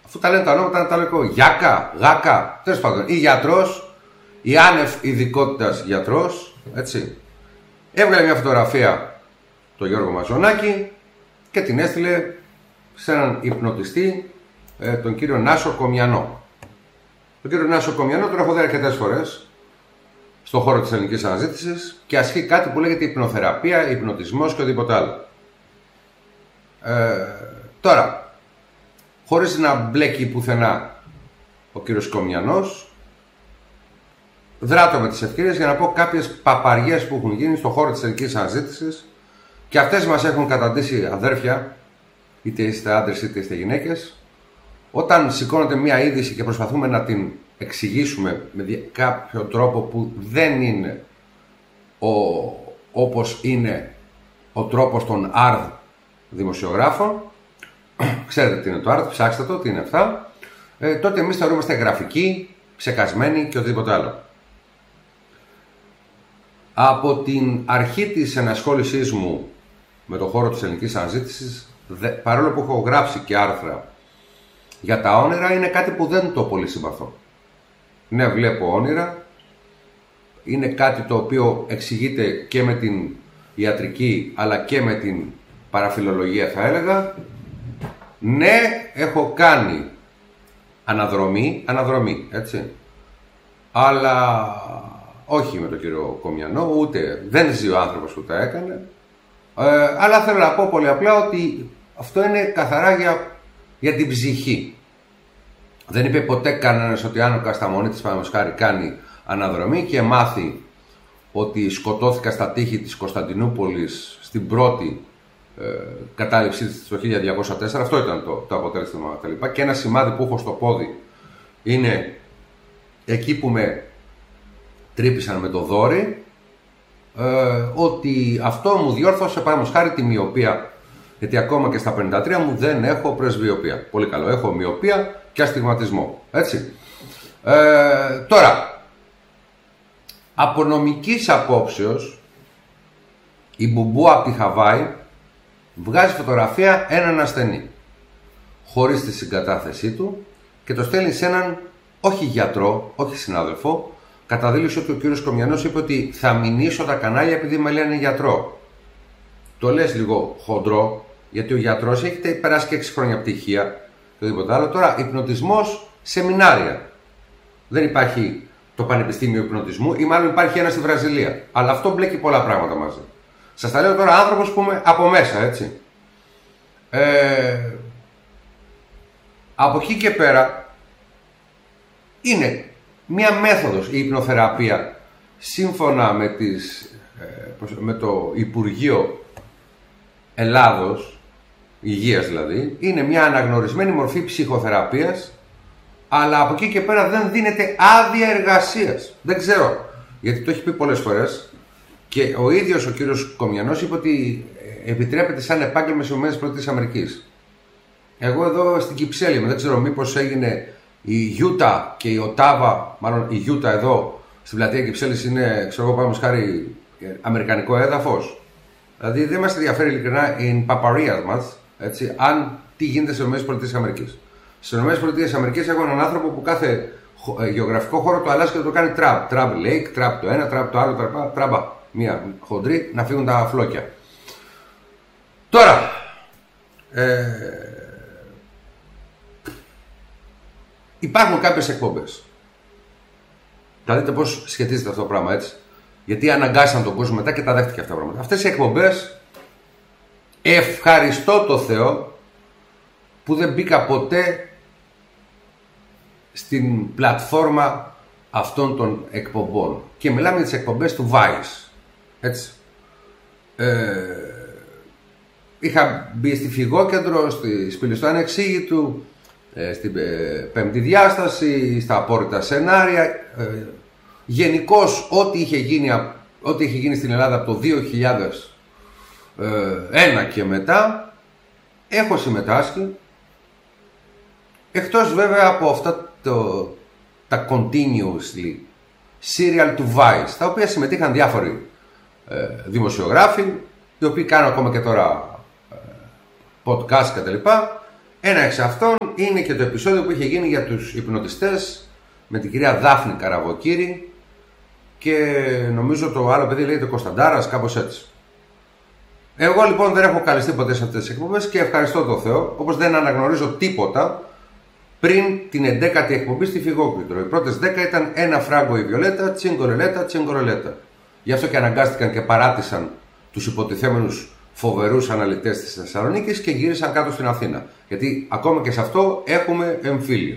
Αφού τα λένε τα ονόματα, τα λέω Γιάκα, Γάκα, τέλος πάντων, ή γιατρός, ή άνευ ειδικότητας γιατρός, έτσι. Έβγαλε μια φωτογραφία τον Γιώργο Μαζονάκη και την έστειλε σε έναν υπνοτιστή, τον κύριο Νάσο Κομιανό. Τον κύριο Νάσο Κομιανό τον έχω δει αρκετές φορές στον χώρο της ελληνικής αναζήτησης και ασκεί κάτι που λέγεται υπνοθεραπεία, υπνοτισμός και οτιδήποτε άλλο. Τώρα, χωρίς να μπλέκει πουθενά ο κύριος Κομιανός, δράτω με τις ευκαιρίες για να πω κάποιες παπαριές που έχουν γίνει στον χώρο της ελληνικής αναζήτησης και αυτές μας έχουν καταντήσει αδέρφια, είτε είστε άντρες είτε είστε γυναίκες. Όταν σηκώνεται μια είδηση και προσπαθούμε να την εξηγήσουμε με κάποιο τρόπο που δεν είναι όπως είναι ο τρόπος των ARD δημοσιογράφων, ξέρετε τι είναι το ARD, ψάξτε το, τι είναι αυτά, τότε εμείς θεωρούμαστε γραφικοί, ψεκασμένοι και οτιδήποτε άλλο. Από την αρχή της ενασχόλησής μου με το χώρο της ελληνικής αναζήτησης, παρόλο που έχω γράψει και άρθρα για τα όνειρα, είναι κάτι που δεν το πολύ συμπαθώ. Ναι, βλέπω όνειρα, είναι κάτι το οποίο εξηγείται και με την ιατρική αλλά και με την παραφιλολογία, θα έλεγα. Ναι, έχω κάνει αναδρομή, έτσι, αλλά όχι με τον κύριο Κομιανό, ούτε δεν ζει ο άνθρωπος που τα έκανε, αλλά θέλω να πω πολύ απλά ότι αυτό είναι καθαρά για την ψυχή. Δεν είπε ποτέ κανένας ότι αν ο Κασταμονίτης Παμοσχάρη κάνει αναδρομή και μάθει ότι σκοτώθηκα στα τείχη της Κωνσταντινούπολης στην πρώτη κατάληψή της το 1204, αυτό ήταν το αποτέλεσμα τα λοιπά. Και ένα σημάδι που έχω στο πόδι είναι εκεί που με τρύπησαν με το δόρυ, ότι αυτό μου διόρθωσε παραδείγματος χάρη τη μοιοπία, γιατί ακόμα και στα 53 μου δεν έχω πρεσβειοπία. Πολύ καλό, έχω μοιοπία και αστιγματισμό, έτσι. Τώρα, από νομικής απόψεως, η Μπουμπού από τη Χαβάη βγάζει φωτογραφία έναν ασθενή χωρίς τη συγκατάθεσή του και το στέλνει σε έναν όχι γιατρό, όχι συνάδελφο. Κατά δήλωση ότι ο κύριος Κομιανός είπε ότι θα μηνύσω τα κανάλια επειδή με λένε γιατρό. Το λες λίγο χοντρό, γιατί ο γιατρός έχει περάσει και 6 χρόνια πτυχία και οτιδήποτε άλλο. Τώρα, υπνοτισμός, σεμινάρια. Δεν υπάρχει το Πανεπιστήμιο Υπνοτισμού, ή μάλλον υπάρχει ένα στη Βραζιλία. Αλλά αυτό μπλέκει πολλά πράγματα μαζί. Σας τα λέω τώρα άνθρωπος που είμαι από μέσα, έτσι. Από εκεί και πέρα είναι μία μέθοδος η υπνοθεραπεία, σύμφωνα με το Υπουργείο Ελλάδος, Υγείας δηλαδή, είναι μια αναγνωρισμένη μορφή ψυχοθεραπείας, αλλά από εκεί και πέρα δεν δίνεται άδεια εργασίας. Δεν ξέρω, γιατί το έχει πει πολλές φορές και ο ίδιος ο κύριος Κομιανός είπε ότι επιτρέπεται σαν επάγγελμα στις ΗΠΑ. Εγώ εδώ στην Κυψέλη, δεν ξέρω μήπως έγινε η Γιούτα και η Οτάβα, μάλλον η Γιούτα εδώ στην πλατεία Κυψέλης είναι, ξέρω εγώ, πάμε χάρη αμερικανικό έδαφος. Δηλαδή δεν μας ενδιαφέρει ειλικρινά η παπαρία μας, έτσι, αν τι γίνεται στις ΗΠΑ. Στις ΗΠΑ έχω έναν άνθρωπο που κάθε γεωγραφικό χώρο το αλλάζει και το κάνει τραπ. Τραπ lake, τραπ το ένα, τραπ το άλλο, τράμπα. Μία χοντρή να φύγουν τα φλόκια. Τώρα, υπάρχουν κάποιες εκπομπές. Θα δείτε πώς σχετίζεται αυτό το πράγμα, έτσι. Γιατί αναγκάσαν τον κόσμο μετά και τα δέχτηκε αυτά τα πράγματα. Αυτές οι εκπομπές, ευχαριστώ το Θεό που δεν μπήκα ποτέ στην πλατφόρμα αυτών των εκπομπών. Και μιλάμε για τις εκπομπές του Vice. Έτσι. Είχα μπει στη Φυγόκεντρο, στη Σπηλιστό Ανεξήγητου, στην Πέμπτη Διάσταση, στα Απόρριτα Σενάρια. Γενικώς ό,τι είχε γίνει στην Ελλάδα από το 2001 και μετά έχω συμμετάσχει, εκτός βέβαια από αυτά τα continuously serial του Vice, τα οποία συμμετείχαν διάφοροι δημοσιογράφοι, οι οποίοι κάνουν ακόμα και τώρα podcast κτλ. Ένα εξ αυτών είναι και το επεισόδιο που είχε γίνει για τους υπνοτιστές με την κυρία Δάφνη Καραβοκύρη και νομίζω το άλλο παιδί λέγεται Κωνσταντάρας, κάπως έτσι. Εγώ λοιπόν δεν έχω καλεστεί ποτέ σε αυτές τις εκπομπές και ευχαριστώ τον Θεό, όπως δεν αναγνωρίζω τίποτα πριν την 11η εκπομπή στη Φυγόκριτρο. Οι πρώτες 10 ήταν ένα φράγκο η Βιολέτα, τσιγκορελέτα, τσιγκορελέτα. Γι' αυτό και αναγκάστηκαν και παράτησαν τους υποτιθέμενους φοβερούς αναλυτές της Θεσσαλονίκης και γύρισαν κάτω στην Αθήνα. Γιατί ακόμα και σε αυτό έχουμε εμφύλιο.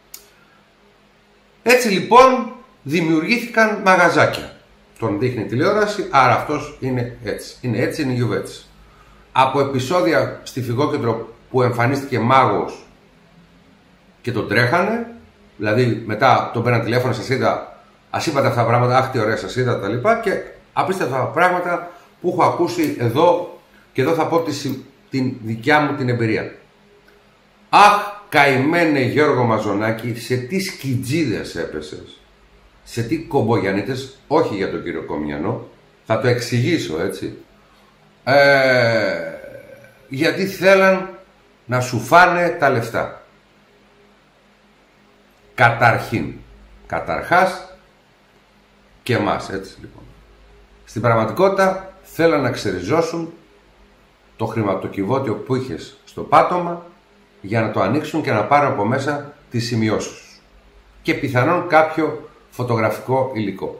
Έτσι λοιπόν δημιουργήθηκαν μαγαζάκια. Τον δείχνει τηλεόραση, άρα αυτός είναι έτσι. Είναι έτσι, είναι γιουβέτσι. Από επεισόδια στη Φυγόκεντρο που εμφανίστηκε μάγος και τον τρέχανε, δηλαδή μετά τον πέραν τηλέφωνο, σας είδα, ας είπατε αυτά τα πράγματα, αχ τι ωραία σας είδα τα λοιπά, και απίστευτα πράγματα που έχω ακούσει εδώ, και εδώ θα πω την δικιά μου την εμπειρία. Αχ καημένε Γιώργο Μαζονάκη, σε τι σκιτζίδες έπεσες, σε τι κομπογιανίτες, όχι για τον κύριο Κομιανό, θα το εξηγήσω έτσι, γιατί θέλαν να σου φάνε τα λεφτά. Καταρχάς και εμάς, έτσι λοιπόν. Στην πραγματικότητα θέλαν να ξεριζώσουν το χρηματοκιβώτιο που είχες στο πάτωμα για να το ανοίξουν και να πάρουν από μέσα τις σημειώσεις σου και πιθανόν κάποιο φωτογραφικό υλικό.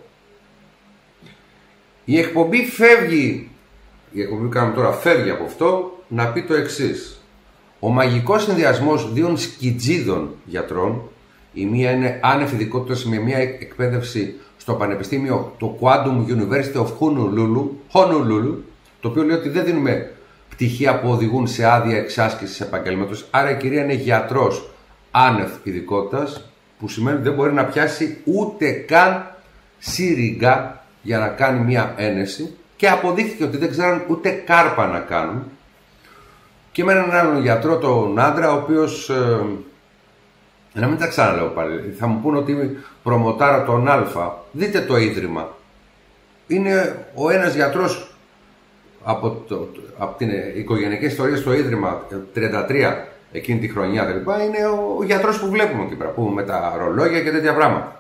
Η εκπομπή που κάνουμε τώρα φεύγει από αυτό να πει το εξής. Ο μαγικός συνδυασμός δύο σκιτζίδων γιατρών, η μία είναι άνευ ειδικότητας με μια εκπαίδευση στο Πανεπιστήμιο, το Quantum University of Honolulu, το οποίο λέει ότι δεν δίνουμε πτυχία που οδηγούν σε άδεια εξάσκησης επαγγέλματος, άρα η κυρία είναι γιατρός άνευ ειδικότητας, που σημαίνει ότι δεν μπορεί να πιάσει ούτε καν σύριγγα για να κάνει μια ένεση, και αποδείχθηκε ότι δεν ξέρουν ούτε κάρπα να κάνουν. Και με έναν άλλον γιατρό, τον άντρα, ο οποίος, να μην τα ξαναλέω πάλι, θα μου πούνε ότι προμοτάρω τον Α. Δείτε το ίδρυμα. Είναι ο ένας γιατρός από την οικογενειακή ιστορία στο ίδρυμα 33 εκείνη τη χρονιά κλπ. Είναι ο γιατρός που βλέπουμε εκεί πέρα, που με τα ρολόγια και τέτοια πράγματα.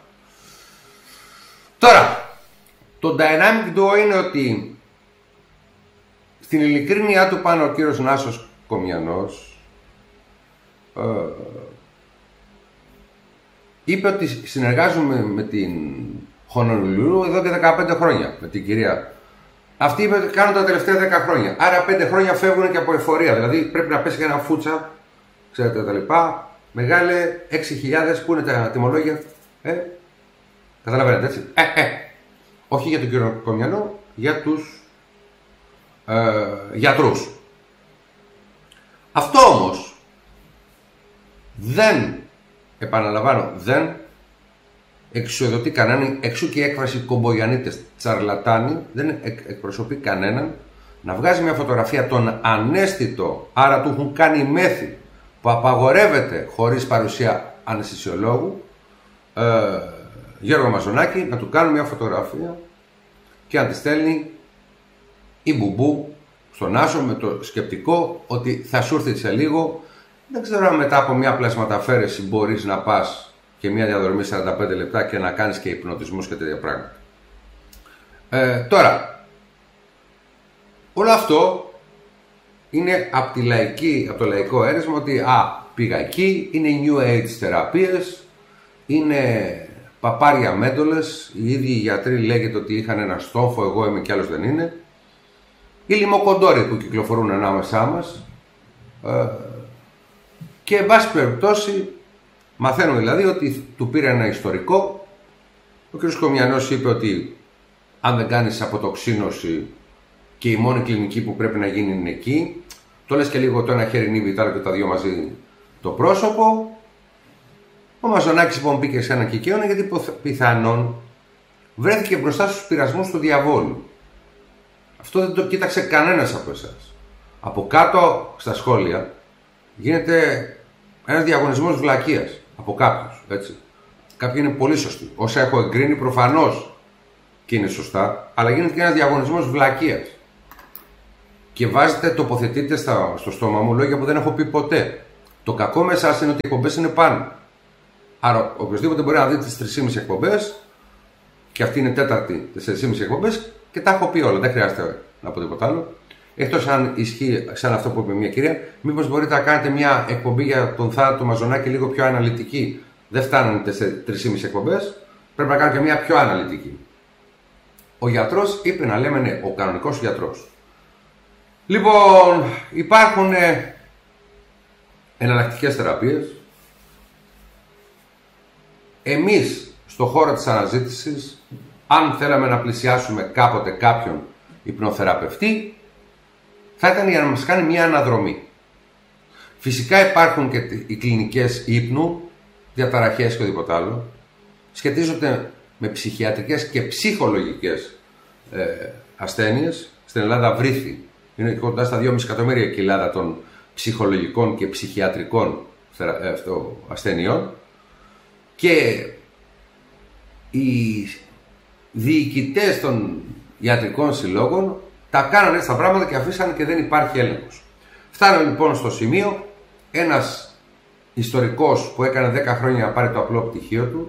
Τώρα, το dynamic duo είναι ότι στην ειλικρίνειά του πάνω ο κύριος Νάσος Κομιανός είπε ότι συνεργάζομαι με την Honolulu εδώ και 15 χρόνια, με την κυρία. Αυτή είπε ότι κάνουν τα τελευταία 10 χρόνια. Άρα 5 χρόνια φεύγουν και από εφορία. Δηλαδή πρέπει να πέσει και ένα φούτσα, ξέρετε τα λοιπά. Μεγάλε 6.000, πού είναι τα τιμολόγια, καταλαβαίνετε έτσι. Όχι για τον κύριο Κομιανό, για τους γιατρούς. Αυτό όμως δεν, επαναλαμβάνω, δεν εξουσιοδοτεί κανέναν, εξού και η έκφραση κομπογιανίτες, τσαρλατάνοι, δεν εκπροσωπεί κανέναν να βγάζει μια φωτογραφία τον ανέστητο, άρα του έχουν κάνει μέθη, που απαγορεύεται χωρίς παρουσία αναισθησιολόγου, Γιώργο Μαζονάκη, να του κάνουν μια φωτογραφία και να τη στέλνει η Μπουμπού στον Άσο με το σκεπτικό ότι θα σου έρθει σε λίγο. Δεν ξέρω αν μετά από μια πλασματαφέρεση μπορείς να πας και μια διαδρομή 45 λεπτά και να κάνεις και υπνοτισμούς και τέτοια πράγματα. Τώρα, όλο αυτό είναι από το λαϊκό αίρεσμα ότι πήγα εκεί, είναι New Age θεραπείες, είναι παπάρια μέντολες, οι ίδιοι οι γιατροί λέγεται ότι είχαν ένα στόμφο, εγώ είμαι κι άλλος δεν είναι, οι λιμοκοντόροι που κυκλοφορούν ανάμεσά μας, και εν πάση περιπτώσει μαθαίνω δηλαδή ότι του πήρε ένα ιστορικό. Ο κ. Κομιανός είπε ότι αν δεν κάνεις αποτοξίνωση και η μόνη κλινική που πρέπει να γίνει είναι εκεί, το λες και λίγο το ένα χέρι νύβει, το άλλο και τα δύο μαζί το πρόσωπο. Ο Μαζονάκης λοιπόν μπήκε σε ένα κικαίωνα γιατί πιθανόν βρέθηκε μπροστά στους πειρασμούς του διαβόλου. Αυτό δεν το κοίταξε κανένας από εσάς. Από κάτω στα σχόλια γίνεται ένας διαγωνισμός βλακείας από κάποιους, έτσι. Κάποιοι είναι πολύ σωστοί. Όσα έχω εγκρίνει προφανώς και είναι σωστά, αλλά γίνεται και ένας διαγωνισμός βλακείας. Και τοποθετείτε στο στόμα μου λόγια που δεν έχω πει ποτέ. Το κακό με εσάς είναι ότι οι εκπομπές είναι πάνω. Άρα, οποιοδήποτε μπορεί να δει τις 3,5 εκπομπές, και αυτή είναι τέταρτη, 4,5 εκπομπές, και τα έχω πει όλα. Δεν χρειάζεται να πω τίποτα άλλο. Εκτός αν ισχύει σαν αυτό που είπε μια κυρία, μήπως μπορείτε να κάνετε μια εκπομπή για τον θάνατο του Μαζονάκη λίγο πιο αναλυτική. Δεν φτάνουν 3,5 εκπομπές, πρέπει να κάνω και μια πιο αναλυτική. Ο γιατρός είπε να λέμε ναι, ο κανονικός γιατρός. Λοιπόν, υπάρχουν εναλλακτικές θεραπείες. Εμείς, στον χώρο της αναζήτησης, αν θέλαμε να πλησιάσουμε κάποτε κάποιον υπνοθεραπευτή, θα ήταν για να μας κάνει μια αναδρομή. Φυσικά υπάρχουν και οι κλινικές ύπνου, διαταραχές και οτιδήποτε άλλο. Σχετίζονται με ψυχιατρικές και ψυχολογικές ασθένειες. Στην Ελλάδα βρήθη, είναι κοντά στα 2,5 εκατομμύρια η Ελλάδα των ψυχολογικών και ψυχιατρικών ασθενειών. Και οι διοικητές των ιατρικών συλλόγων τα κάνανε έτσι τα πράγματα και αφήσανε και δεν υπάρχει έλεγχος. Φτάνω λοιπόν στο σημείο, ένας ιστορικός που έκανε 10 χρόνια να πάρει το απλό πτυχίο του,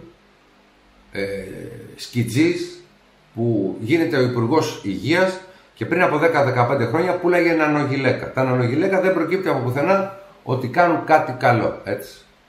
σκιτζής, που γίνεται ο Υπουργός Υγείας και πριν από 10-15 χρόνια πουλάγε νανογυλαίκα. Τα νανογυλαίκα δεν προκύπτει από πουθενά ότι κάνουν κάτι καλό, έτσι.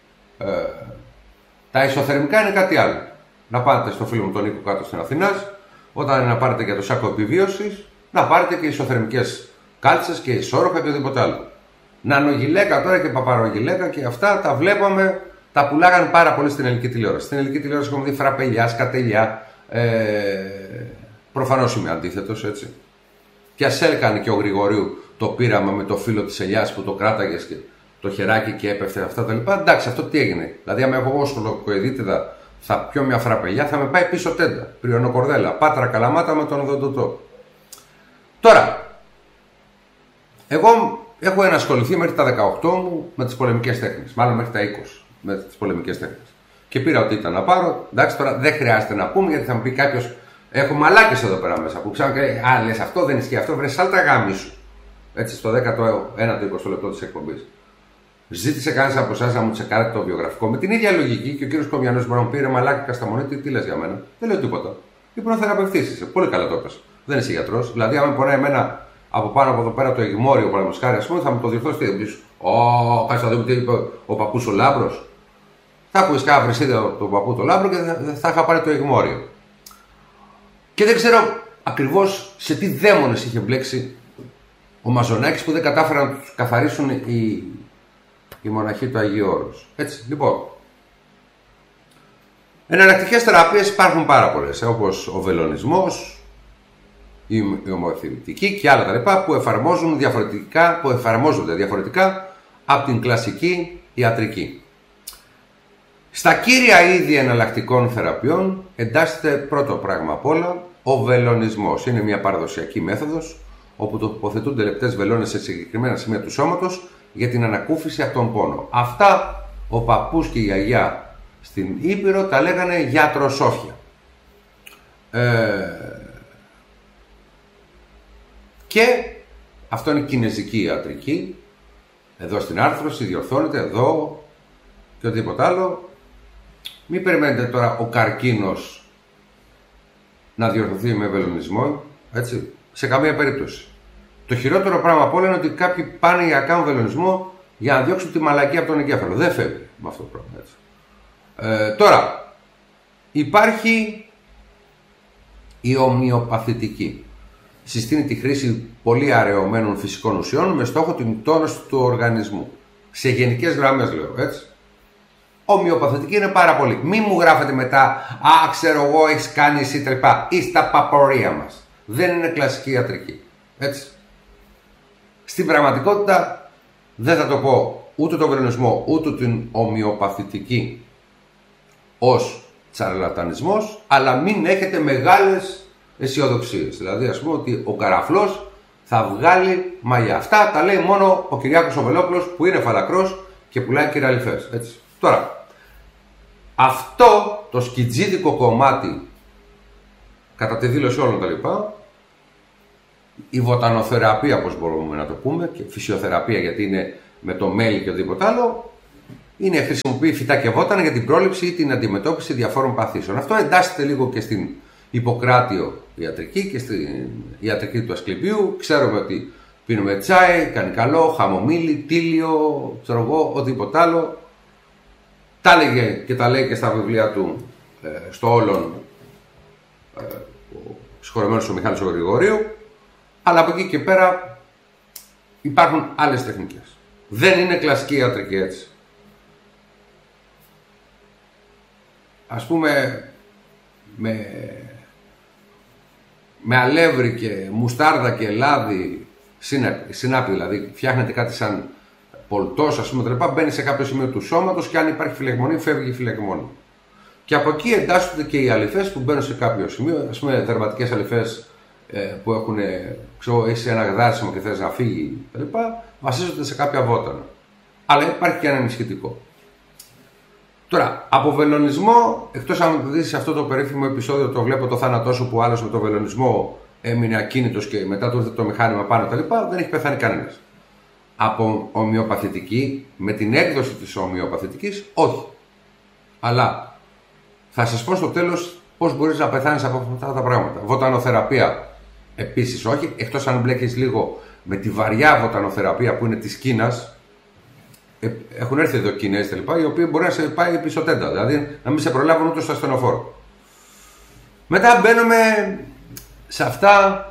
Τα ισοθερμικά είναι κάτι άλλο. Να πάτε στο φίλο μου τον Νίκο κάτω στην Αθηνά, όταν να πάρετε για το σάκο επιβίωσης, να πάρετε και ισοθερμικές κάλτσες και ισόρροφα και οτιδήποτε άλλο. Νανογυλαίκα τώρα και παπαρογυλαίκα και αυτά τα βλέπαμε, τα πουλάγαν πάρα πολύ στην ελληνική τηλεόραση. Στην ελληνική τηλεόραση έχουμε δει φραπελιά, σκατελιά. Προφανώς είμαι αντίθετος, έτσι. Και ας έκανε και ο Γρηγορίου το πείραμα με το φύλλο της ελιάς που το κράταγες και το χεράκι και έπεφτε αυτά τα λοιπά. Εντάξει, αυτό τι έγινε. Δηλαδή, άμα εγώ σκολοκοειδίτιδα θα πιω μια φραπελιά, θα με πάει πίσω τέντα. Πριονοκορδέλα, Πάτρα Καλαμάτα με τον οδοντοτό. Τώρα, εγώ έχω ενασχοληθεί μέχρι τα 18 μου με τις πολεμικές τέχνες. Μάλλον μέχρι τα 20 με τις πολεμικές τέχνες. Και πήρα ό,τι ήταν να πάρω. Εντάξει, τώρα δεν χρειάζεται να πούμε γιατί θα μου πει κάποιος, έχω μαλάκες εδώ πέρα μέσα που ξέρω και λες αυτό δεν ισχύει αυτό, βρε σάλτα γάμι σου. Έτσι, στο 19ο-20ο λεπτό της εκπομπής. Ζήτησε κανείς από εσάς να μου τσεκάρετε το βιογραφικό με την ίδια λογική και ο κύριος Κομιανός μπορεί να μου πει ρε μαλάκα Κασταμονίτη, τι λες για μένα. Δεν λέω τίποτα. Υπνοθεραπευτής είσαι. Πολύ καλά το είπες. Δεν είσαι γιατρός. Δηλαδή, άμα πονάει εμένα από πάνω από εδώ πέρα το εγμόριο, παραδείγματος χάρη, ας πούμε, θα μου το διορθώσει τι δεν πει. Κάτσε να δούμε τι είπε ο παππούς ο Λάμπρος. Θα ακούεις κάνα βρυσίδα τον παππού το Λάμπρο και θα είχα πάρει το εγμόριο. Και δεν ξέρω ακριβώς σε τι δαίμονες είχε μπλέξει ο Μαζονάκης που δεν κατάφεραν να τους καθαρίσουν οι μοναχοί του Αγίου Όρους. Έτσι, λοιπόν. Εναλλακτικές θεραπείες υπάρχουν πάρα πολλές, όπως ο βελονισμός, η ομοθυμητική και άλλα τα λοιπά που εφαρμόζονται διαφορετικά από την κλασική ιατρική. Στα κύρια είδη εναλλακτικών θεραπείων εντάσσεται πρώτο πράγμα απ' όλα ο βελονισμός. Είναι μια παραδοσιακή μέθοδος όπου τοποθετούνται λεπτές βελόνες σε συγκεκριμένα σημεία του σώματος για την ανακούφιση από τον πόνο. Αυτά ο παππούς και η γιαγιά στην Ήπειρο τα λέγανε γιατροσόφια. Και αυτό είναι κινεζική ιατρική. Εδώ στην άρθρωση διορθώνεται, εδώ και οτιδήποτε άλλο. Μην περιμένετε τώρα ο καρκίνος να διορθωθεί με βελονισμό, έτσι, σε καμία περίπτωση. Το χειρότερο πράγμα από όλα είναι ότι κάποιοι πάνε για να κάνουν βελονισμό για να διώξουν τη μαλακία από τον εγκέφαλο. Δεν φεύγει με αυτό το πράγμα, έτσι. Τώρα, υπάρχει η ομοιοπαθητική. Συστήνει τη χρήση πολύ αραιωμένων φυσικών ουσιών με στόχο την τόνωση του οργανισμού. Σε γενικές γραμμές λέω, έτσι. Ομοιοπαθητική είναι πάρα πολύ. Μη μου γράφετε μετά, α, ξέρω εγώ, έχεις κάνει εσύ τρεπά. Ή στα παπορία μας. Δεν είναι κλασική ιατρική. Έτσι. Στην πραγματικότητα δεν θα το πω ούτε τον βελονισμό, ούτε την ομοιοπαθητική ως τσαρλατανισμός, αλλά μην έχετε μεγάλες αισιοδοξίες. Δηλαδή, ας πούμε ότι ο καραφλός θα βγάλει μαλλιά. Αυτά τα λέει μόνο ο Κυριάκος ο Βελόπουλος που είναι φαλακρός και πουλάει κυραλιφές. Έτσι. Τώρα, αυτό το σκιτζίδικο κομμάτι, κατά τη δήλωση όλων τα λοιπά, η βοτανοθεραπεία, όπως μπορούμε να το πούμε, και φυσιοθεραπεία γιατί είναι με το μέλι και οτιδήποτε άλλο, χρησιμοποιεί φυτά και βότανα για την πρόληψη ή την αντιμετώπιση διαφόρων παθήσεων. Αυτό εντάσσεται λίγο και στην Ιπποκράτιο ιατρική και στην ιατρική του Ασκληπίου. Ξέρουμε ότι πίνουμε τσάι, κάνει καλό, χαμομήλι, τίλιο, ξέρω εγώ, οτιδήποτε άλλο. Τα έλεγε και τα λέει και στα βιβλία του στο Όλον ο συγχωρεμένος ο Μιχάλης ο Γρηγορίου. Αλλά από εκεί και πέρα υπάρχουν άλλες τεχνικές. Δεν είναι κλασική ιατρική έτσι. Ας πούμε με αλεύρι και μουστάρδα και λάδι συνάπη, δηλαδή φτιάχνεται κάτι σαν πολτός, ας πούμε, τρεπά, μπαίνει σε κάποιο σημείο του σώματος και αν υπάρχει φυλεγμονή, φεύγει η φυλεγμονή. Και από εκεί εντάσσονται και οι αλυφές που μπαίνουν σε κάποιο σημείο, ας πούμε δερματικές αλυφές που έχουν, ξέρω, είσαι ένα γδάσιμο και θες να φύγει κτλ. Βασίζονται σε κάποια βότανα. Αλλά υπάρχει και ένα ενισχυτικό. Τώρα, από βελονισμό, εκτός αν δεις αυτό το περίφημο επεισόδιο, το βλέπω το θάνατό σου που άλλος με το βελονισμό έμεινε ακίνητος και μετά του ήρθε το μηχάνημα πάνω κτλ. Δεν έχει πεθάνει κανένας. Από ομοιοπαθητική, με την έκδοση της ομοιοπαθητικής, όχι. Αλλά θα σας πω στο τέλος πώς μπορείς να πεθάνεις από αυτά τα πράγματα. Βοτανοθεραπεία επίσης όχι, εκτός αν μπλέκεις λίγο με τη βαριά βοτανοθεραπεία που είναι της Κίνας. Έχουν έρθει εδώ Κινέζοι τελικά, οι οποίοι μπορεί να σε πάει πίσω τέντα, δηλαδή να μην σε προλάβουν ούτε στο ασθενοφόρο. Μετά μπαίνουμε σε αυτά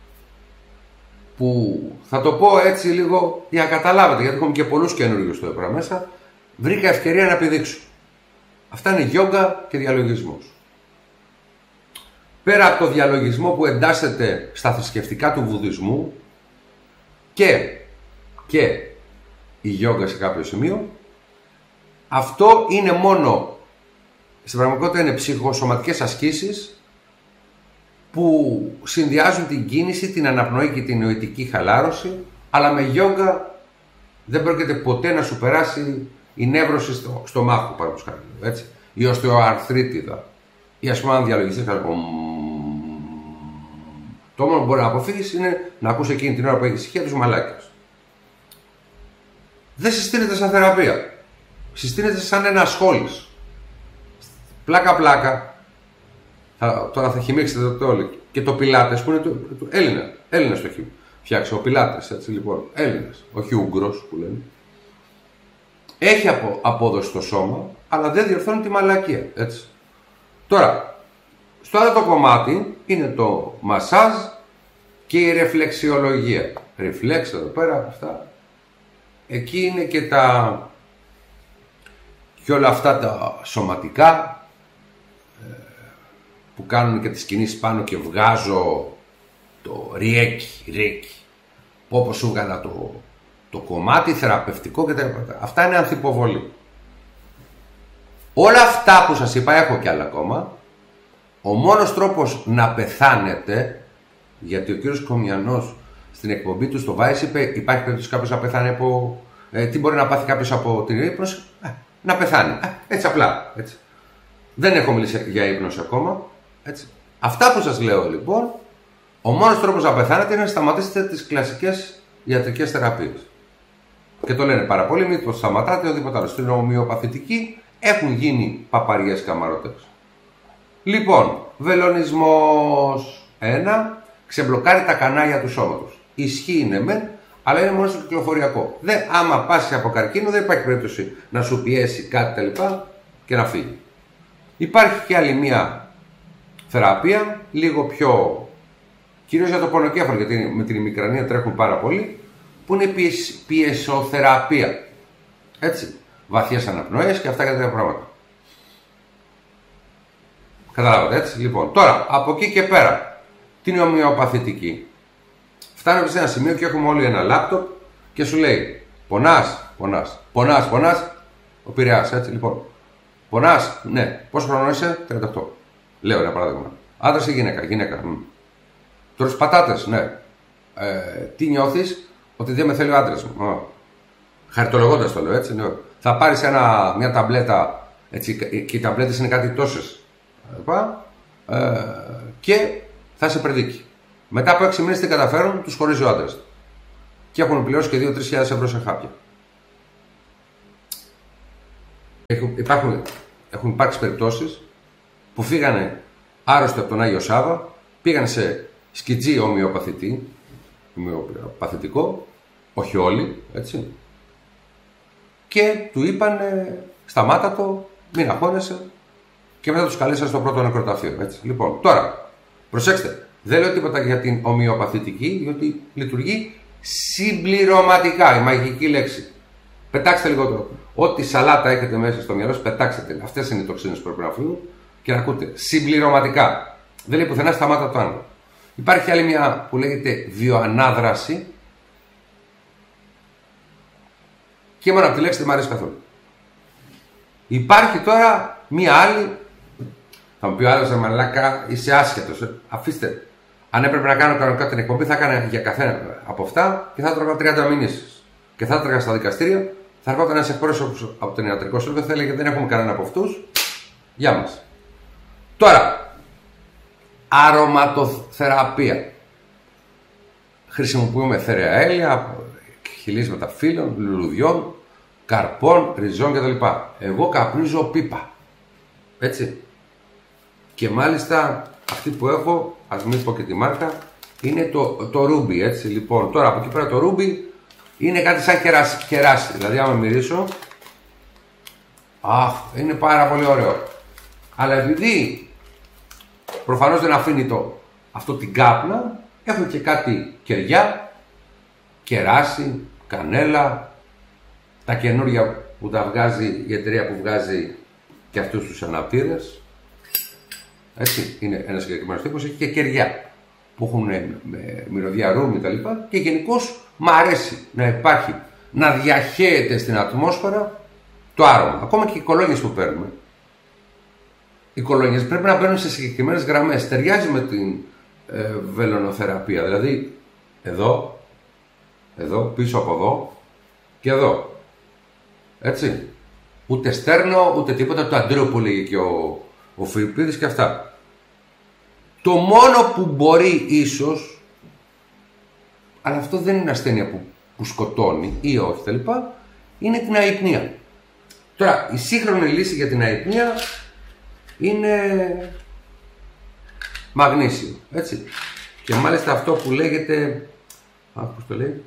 που θα το πω έτσι λίγο για να καταλάβετε, γιατί έχουμε και πολλούς καινούριους εδώ πέρα μέσα. Βρήκα ευκαιρία να επιδείξω. Αυτά είναι γιόγκα και διαλογισμός. Πέρα από το διαλογισμό που εντάσσεται στα θρησκευτικά του βουδισμού και η γιόγκα σε κάποιο σημείο, αυτό είναι μόνο, στην πραγματικότητα είναι ψυχοσωματικές ασκήσεις που συνδυάζουν την κίνηση, την αναπνοή και την νοητική χαλάρωση, αλλά με γιόγκα δεν πρόκειται ποτέ να σου περάσει η νεύρωση στο μάχο, έτσι, η οστεοαρθρίτιδα, ή ας πούμε αν διαλογιστείς το μόνο που μπορεί να αποφύγεις είναι να ακούς εκείνη την ώρα που έχεις ησυχία τους μαλάκες. Δεν συστήνεται σαν θεραπεία. Συστήνεται σαν ένα σχόλης. Πλάκα-πλάκα. Τώρα θα χυμίξετε το όλοι. Και το Πιλάτες που είναι το Έλληνα. Έλληνας το έχει φτιάξει. Ο Πιλάτες, έτσι λοιπόν. Έλληνας. Όχι Ούγγρος που λένε. Έχει απόδοση στο σώμα, αλλά δεν διορθώνει τη μαλακία. Έτσι. Τώρα, στο άλλο το κομμάτι είναι το μασάζ και η ρεφλεξιολογία. Ρεφλέξ εδώ πέρα από αυτά. Εκεί είναι και όλα αυτά τα σωματικά που κάνουν και τις κινήσεις πάνω και βγάζω το ριέκι, όπως σου βγάλα το κομμάτι θεραπευτικό και τα λοιπά. Αυτά είναι ανθυποβολή. Όλα αυτά που σας είπα, έχω κι άλλα ακόμα. Ο μόνος τρόπος να πεθάνετε, γιατί ο κύριος Κομιανός στην εκπομπή του στο Vice είπε: υπάρχει περίπτωση κάποιος να πεθάνει από. Τι μπορεί να πάθει κάποιος από την ύπνωση? Να πεθάνει. Έτσι απλά. Έτσι. Δεν έχω μιλήσει για ύπνωση ακόμα. Έτσι. Αυτά που σας λέω λοιπόν, ο μόνος τρόπος να πεθάνετε είναι να σταματήσετε τις κλασικές ιατρικές θεραπείες. Και το λένε πάρα πολύ, μην το σταματάτε οτιδήποτε άλλο. Στην ομοιοπαθητική έχουν γίνει παπαριές καμαρωτές. Λοιπόν, βελονισμός 1. Ξεμπλοκάρει τα κανάλια του σώματος. Ισχύει είναι μεν, αλλά είναι μόνο στο κυκλοφοριακό. Άμα πάσει από καρκίνο, δεν υπάρχει περίπτωση να σου πιέσει κάτι τελικά και να φύγει. Υπάρχει και άλλη μία θεραπεία, λίγο πιο. Κυρίως για το πονοκέφαλο, γιατί με την ημικρανία τρέχουν πάρα πολύ, που είναι πιεσοθεραπεία. Έτσι. Βαθιές αναπνοές και αυτά και τέτοια πράγματα. Καταλάβατε, έτσι. Λοιπόν, τώρα από εκεί και πέρα, την ομοιοπαθητική. Φτάνουμε σε ένα σημείο και έχουμε όλοι ένα λάπτοπ και σου λέει: πονάς. Ο Πειραιάς, έτσι λοιπόν. Πονάς, ναι. Πόσο χρόνο είσαι? 38. Λέω ένα παράδειγμα. Άντρας ή γυναίκα? Τρως πατάτες, ναι. Τι νιώθεις? Ότι δεν με θέλει ο άντρας μου. Χαριτολογώντας το λέω, έτσι. Ναι. Θα πάρεις μια ταμπλέτα, έτσι, και οι ταμπλέτες είναι κάτι τόσες. Και θα σε prediki. Μετά από 6 μήνες τι καταφέρουν, τους χωρίζει ο άντρας. Και έχουν πληρώσει και 2-3 χιλιάδες ευρώ σε χάπια. Έχουν υπάρξει περιπτώσεις που φύγανε άρρωστοι από τον Άγιο Σάββα, πήγαν σε σκιτζί ομοιοπαθητικό, όχι όλοι, έτσι, και του είπανε σταμάτα το, μην αγχώνεσαι, και μετά τους καλέσαν στο πρώτο νεκροταφείο. Έτσι. Λοιπόν, τώρα, προσέξτε, δεν λέω τίποτα για την ομοιοπαθητική, διότι λειτουργεί συμπληρωματικά, η μαγική λέξη. Πετάξτε λίγο το. Ό,τι σαλάτα έχετε μέσα στο μυαλό σας, πετάξτε την. Αυτές είναι οι τοξίνες που πρέπει να φύγουν και να ακούτε. Συμπληρωματικά. Δεν λέει πουθενά σταμάτα το άλλο. Υπάρχει άλλη μια που λέγεται βιοανάδραση. Και μόνο από τη λέξη δεν μου αρέσει καθόλου. Υπάρχει τώρα μία άλλη. Θα μου πει ο άλλος, μαλάκα, είσαι άσχετος. Αφήστε. Αν έπρεπε να κάνω κανονικά την εκπομπή, θα έκανα για καθένα από αυτά και θα έτρωγα 30 μηνύσεις. Και θα έτρωγα στα δικαστήρια, θα έρχονταν ένας εκπρόσωπος από τον ιατρικό σύλλογο και θα έλεγε: δεν έχουμε κανένα από αυτούς. Γεια μας. Τώρα, αρωματοθεραπεία. Χρησιμοποιούμε θέrea έλαια, χυλίσματα φύλων, λουλουδιών, καρπών, ριζών κτλ. Εγώ καπνίζω πίπα. Έτσι. Και μάλιστα αυτή που έχω, ας μην πω και τη μάρκα, είναι το ρούμπι. Έτσι. Λοιπόν, τώρα από εκεί πέρα το ρούμπι είναι κάτι σαν κεράσι. Δηλαδή, άμα μυρίσω, είναι πάρα πολύ ωραίο. Αλλά επειδή προφανώς δεν αφήνει αυτό την κάπνα, έχουν και κάτι κεριά, κεράσι, κανέλα, τα καινούργια που τα βγάζει η εταιρεία που βγάζει και αυτούς τους αναπτήρες. Έτσι, είναι ένας συγκεκριμένος τύπος, έχει και κεριά που έχουν μυρωδιά ρούμι κτλ. Και γενικώς μ' αρέσει να υπάρχει, να διαχέεται στην ατμόσφαιρα το άρωμα. Ακόμα και οι κολόνιες που παίρνουμε. Οι κολόνιες πρέπει να μπαίνουν σε συγκεκριμένες γραμμές. Ταιριάζει με την βελονοθεραπεία. Δηλαδή, εδώ, πίσω από εδώ και εδώ. Έτσι. Ούτε στέρνο, ούτε τίποτα. Το αντρίο που λέγει και ο Φιλιππίδης και αυτά. Το μόνο που μπορεί ίσως, αλλά αυτό δεν είναι ασθένεια που σκοτώνει ή όχι τα λοιπά, είναι την αϊπνία. Τώρα, η σύγχρονη λύση για την αϊπνία είναι μαγνήσιο, έτσι. Και μάλιστα αυτό που λέγεται, πώς το λέει,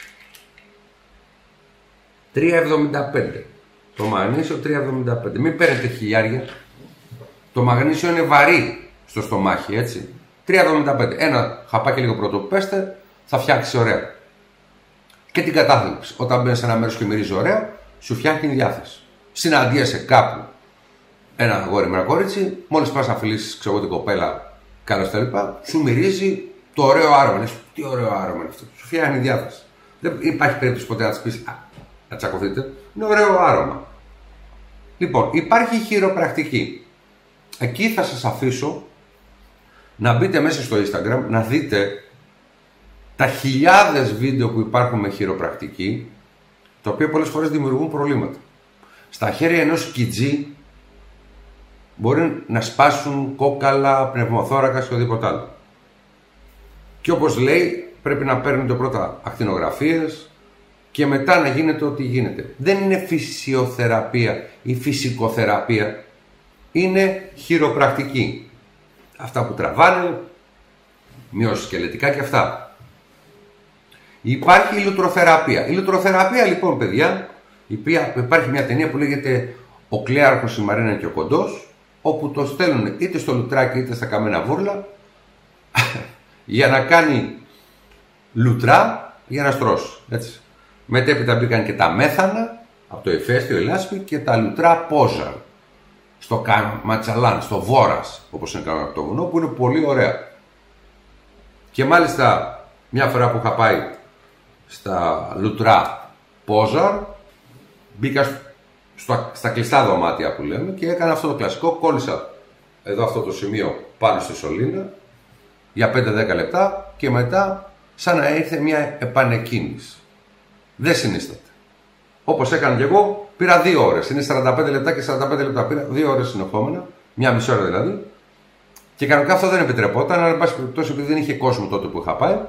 3,75. Το μαγνήσιο 3,75. Μην παίρνετε χιλιάρια. Το μαγνήσιο είναι βαρύ στο στομάχι, έτσι. 3,75. Ένα χαπάκι λίγο πρώτο που πέστε, θα φτιάξει ωραία. Και την κατάθλιψη. Όταν μπαίνεις σε ένα μέρος και μυρίζει ωραία, σου φτιάχνει την διάθεση. Συναντίεσαι κάπου ένα αγόρι με ένα κορίτσι, μόλις πας να φιλήσεις, ξέρω την κοπέλα, καλώς τα λοιπά, σου μυρίζει το ωραίο άρωμα. Λες, τι ωραίο άρωμα είναι αυτό. Σου φτιάχνει διάθεση. Δεν υπάρχει περίπτωση ποτέ να της πεις, να τσακωθείτε. Είναι ωραίο άρωμα. Λοιπόν, υπάρχει χειροπρακτική. Εκεί θα σας αφήσω να μπείτε μέσα στο Instagram, να δείτε τα χιλιάδες βίντεο που υπάρχουν με χειροπρακτική, τα οποία πολλές φορές δημιουργούν προβλήματα. Στα χέρια ενός σκιτζή μπορεί να σπάσουν κόκαλα, πνευμοθώρακα και οτιδήποτε άλλο. Και όπως λέει, πρέπει να παίρνετε πρώτα ακτινογραφίες και μετά να γίνεται ό,τι γίνεται. Δεν είναι φυσιοθεραπεία ή φυσικοθεραπεία. Είναι χειροπρακτική. Αυτά που τραβάνε, μυοσκελετικά και αυτά. Υπάρχει η λουτροθεραπεία. Η λουτροθεραπεία λοιπόν, παιδιά, υπάρχει μια ταινία που λέγεται «Ο Κλέαρχος, η Μαρίνα και ο Κοντός», όπου το στέλνουν είτε στο λουτράκι είτε στα καμένα βούρλα για να κάνει λουτρά για να στρώσει. Έτσι. Μετέπειτα μπήκαν και τα μέθανα από το ηφαίστειο, η λάσπη, και τα λουτρά πόζαρ στο Ματσαλάν, στο Βόρας, όπως είναι κανένα από το βουνό, που είναι πολύ ωραία. Και μάλιστα μια φορά που είχα πάει στα λουτρά πόζαρ, μπήκα στα κλειστά δωμάτια που λέμε και έκανα αυτό το κλασικό, κόλλησα εδώ αυτό το σημείο πάνω στη σωλήνα για 5-10 λεπτά και μετά σαν να ήρθε μια επανεκκίνηση. Δεν συνίσταται. Όπως έκανα και εγώ, πήρα 2 ώρες. Είναι 45 λεπτά και 45 λεπτά. Πήρα 2 ώρες συνεχόμενα, μια μισή ώρα δηλαδή. Και κανονικά αυτό δεν επιτρεπόταν, αλλά εν πάση περιπτώσει επειδή δεν είχε κόσμο τότε που είχα πάει,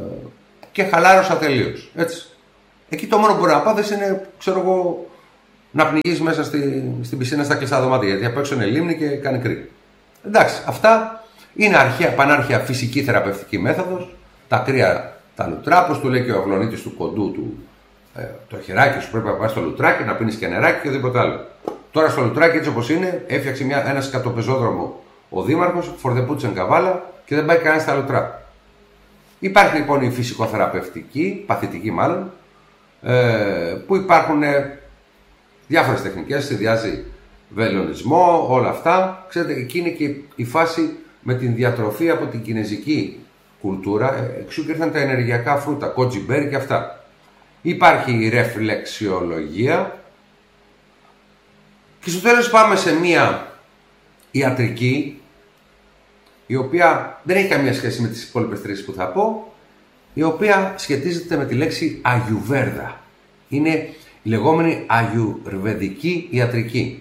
και χαλάρωσα τελείως. Έτσι. Εκεί το μόνο που μπορεί να πάθεις είναι, ξέρω εγώ, να πνιγείς μέσα στην πισίνα στα κλειστά δωμάτια, γιατί απ' έξω είναι λίμνη και κάνει κρύο. Εντάξει, αυτά είναι πανάρχια φυσική θεραπευτική μέθοδος. Τα κρύα τα λουτρά, όπως του λέει και ο Αυλωνίτης του κοντού του, το χεράκι σου πρέπει να πάει στο λουτράκι, να πίνεις και νεράκι και οτιδήποτε άλλο. Τώρα στο λουτράκι, έτσι όπως είναι, έφτιαξε ένα σκατοπεζόδρομο ο Δήμαρχος, φορδεπούτσεν καβάλα και δεν πάει κανένα στα λουτρά. Υπάρχει λοιπόν η φυσικοθεραπευτική, παθητική μάλλον, που υπάρχουν διάφορες τεχνικές, συνδυάζει βελονισμό, όλα αυτά. Ξέρετε, εκεί είναι και η φάση με την διατροφή από την κινεζική κουλτούρα, εξού και ήρθαν τα ενεργειακά φρούτα, κότζιμπέρι και αυτά. Υπάρχει η ρεφλεξιολογία και στο τέλος πάμε σε μία ιατρική, η οποία δεν έχει καμία σχέση με τις υπόλοιπες τρεις που θα πω, η οποία σχετίζεται με τη λέξη Αγιουβέρδα. Είναι η λεγόμενη αγιουρβεδική ιατρική.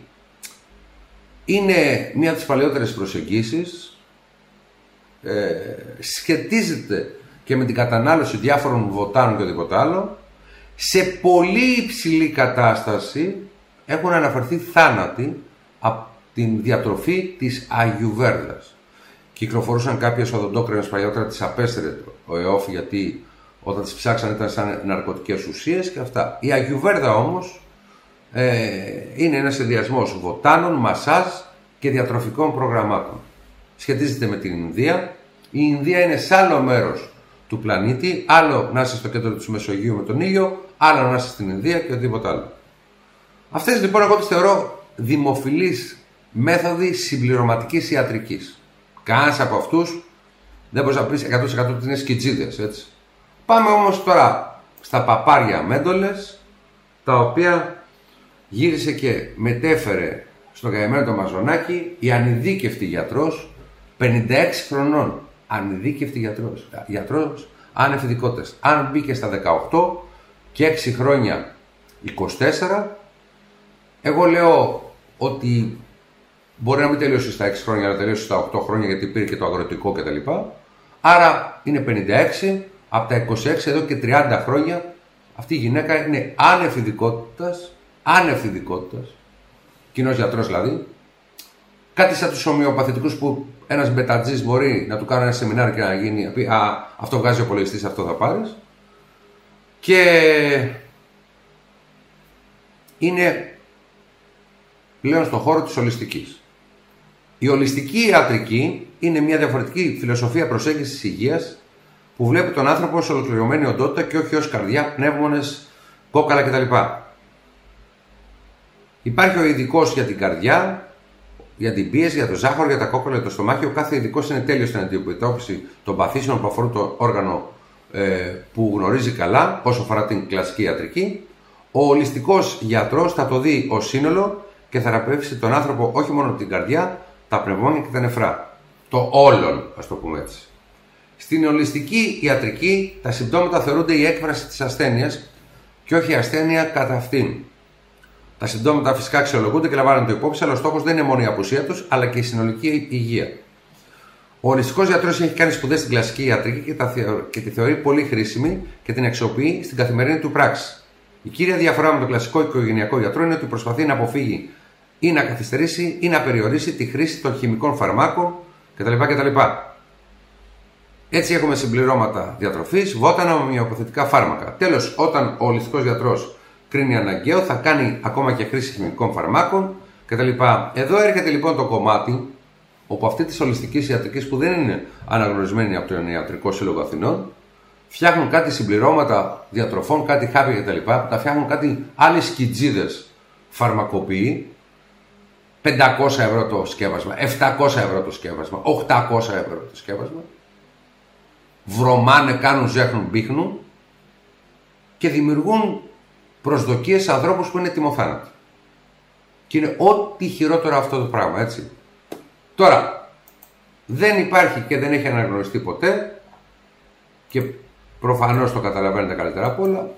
Είναι μία από τις παλαιότερες προσεγγίσεις, σχετίζεται και με την κατανάλωση διάφορων βοτάνων και οτιδήποτε άλλο. Σε πολύ υψηλή κατάσταση έχουν αναφερθεί θάνατοι από την διατροφή της Αγιουβέρδας. Κυκλοφορούσαν κάποιες οδοντόκρεμες παλιότερα, τις απέστρε ο ΕΟΦ, γιατί όταν τις ψάξαν ήταν σαν ναρκωτικές ουσίες και αυτά. Η Αγιουβέρδα όμως είναι ένας συνδυασμός βοτάνων, μασάζ και διατροφικών προγραμμάτων. Σχετίζεται με την Ινδία. Η Ινδία είναι σε άλλο μέρος του πλανήτη, άλλο να είσαι στο κέντρο του Μεσογείου με τον ήλιο, άλλο να είσαι στην Ινδία και οτιδήποτε άλλο. Αυτές λοιπόν εγώ τις θεωρώ δημοφιλείς μέθοδοι συμπληρωματικής ιατρικής. Κανένας από αυτούς δεν μπορείς να πεις 100% ότι είναι σκιτζίδες, έτσι. Πάμε όμως τώρα στα παπάρια μέντολες, τα οποία γύρισε και μετέφερε στο καημένο το Μαζονάκι η ανειδίκευτη γιατρός 56 χρονών. Ανειδίκευτη γιατρός άνευ ειδικότητας. Αν μπήκε στα 18 και 6 χρόνια 24, εγώ λέω ότι μπορεί να μην τελειώσει στα 6 χρόνια, αλλά τελειώσει στα 8 χρόνια, γιατί πήρε και το αγροτικό κτλ. Άρα είναι 56, από τα 26 εδώ και 30 χρόνια αυτή η γυναίκα είναι άνευ ειδικότητας, κοινός γιατρός δηλαδή. Κάτι σαν τους ομοιοπαθητικούς που ένας μπετατζής μπορεί να του κάνει ένα σεμινάριο και να γίνει, να πει αυτό βγάζει ο υπολογιστής, αυτό θα πάρεις. Και είναι πλέον στον χώρο της ολιστικής. Η ολιστική ιατρική είναι μια διαφορετική φιλοσοφία προσέγγισης της υγείας που βλέπει τον άνθρωπο ως ολοκληρωμένη οντότητα και όχι ως καρδιά, πνεύμονες, κόκαλα κτλ. Υπάρχει ο ειδικός για την καρδιά, για την πίεση, για το ζάχαρο, για τα κόκκαλα, για το στομάχι. Ο κάθε ειδικός είναι τέλειος στην αντιμετώπιση των παθήσεων που αφορούν το όργανο που γνωρίζει καλά, όσο αφορά την κλασική ιατρική. Ο ολιστικός γιατρός θα το δει ως σύνολο και θα θεραπεύσει τον άνθρωπο όχι μόνο την καρδιά, τα πνευμόνια και τα νεφρά. Το όλον, ας το πούμε έτσι. Στην ολιστική ιατρική, τα συμπτώματα θεωρούνται η έκφραση της ασθένειας και όχι η ασθένεια κατά αυτήν. Τα συμπτώματα φυσικά αξιολογούνται και λαμβάνονται υπόψη, αλλά ο στόχος δεν είναι μόνο η απουσία τους, αλλά και η συνολική υγεία. Ο ολιστικός γιατρός έχει κάνει σπουδές στην κλασική ιατρική και τη θεωρεί πολύ χρήσιμη και την αξιοποιεί στην καθημερινή του πράξη. Η κύρια διαφορά με τον κλασικό οικογενειακό γιατρό είναι ότι προσπαθεί να αποφύγει ή να καθυστερήσει ή να περιορίσει τη χρήση των χημικών φαρμάκων κτλ. Έτσι έχουμε συμπληρώματα διατροφής, βότανα με ομοιοπαθητικά φάρμακα. Τέλος, όταν ο ολιστικός γιατρός κρίνει αναγκαίο, θα κάνει ακόμα και χρήση χημικών φαρμάκων κτλ. Εδώ έρχεται λοιπόν το κομμάτι όπου αυτή τη ολιστική ιατρική που δεν είναι αναγνωρισμένη από τον Ιατρικό Σύλλογο Αθηνών, φτιάχνουν κάτι συμπληρώματα διατροφών, κάτι χάπια κτλ. Που τα φτιάχνουν κάτι άλλοι σκιτζίδες φαρμακοποιοί. 500 ευρώ το σκεύασμα, 700 ευρώ το σκεύασμα, 800 ευρώ το σκεύασμα. Βρωμάνε, κάνουν, ζέχνουν, μπήχνουν και δημιουργούν προσδοκίες σε ανθρώπους που είναι τιμοθάνατοι. Και είναι ό,τι χειρότερο αυτό το πράγμα, έτσι. Τώρα, δεν υπάρχει και δεν έχει αναγνωριστεί ποτέ και προφανώς το καταλαβαίνετε καλύτερα απ' όλα,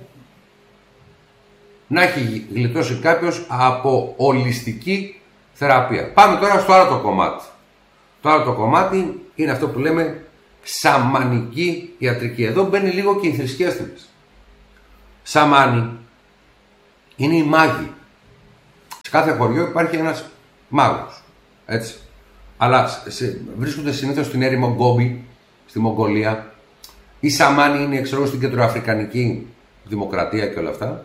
να έχει γλιτώσει κάποιος από ολιστική θεραπεία. Πάμε τώρα στο άλλο το κομμάτι. Το άλλο το κομμάτι είναι αυτό που λέμε σαμανική ιατρική. Εδώ μπαίνει λίγο και η θρησκεία μας. Σαμάνοι είναι οι μάγοι. Σε κάθε χωριό υπάρχει ένας μάγος. Έτσι. Αλλά βρίσκονται συνήθως στην έρημο Γκόμπι, στη Μογγολία. Οι σαμάνοι είναι, ξέρω, στην κεντροαφρικανική δημοκρατία και όλα αυτά.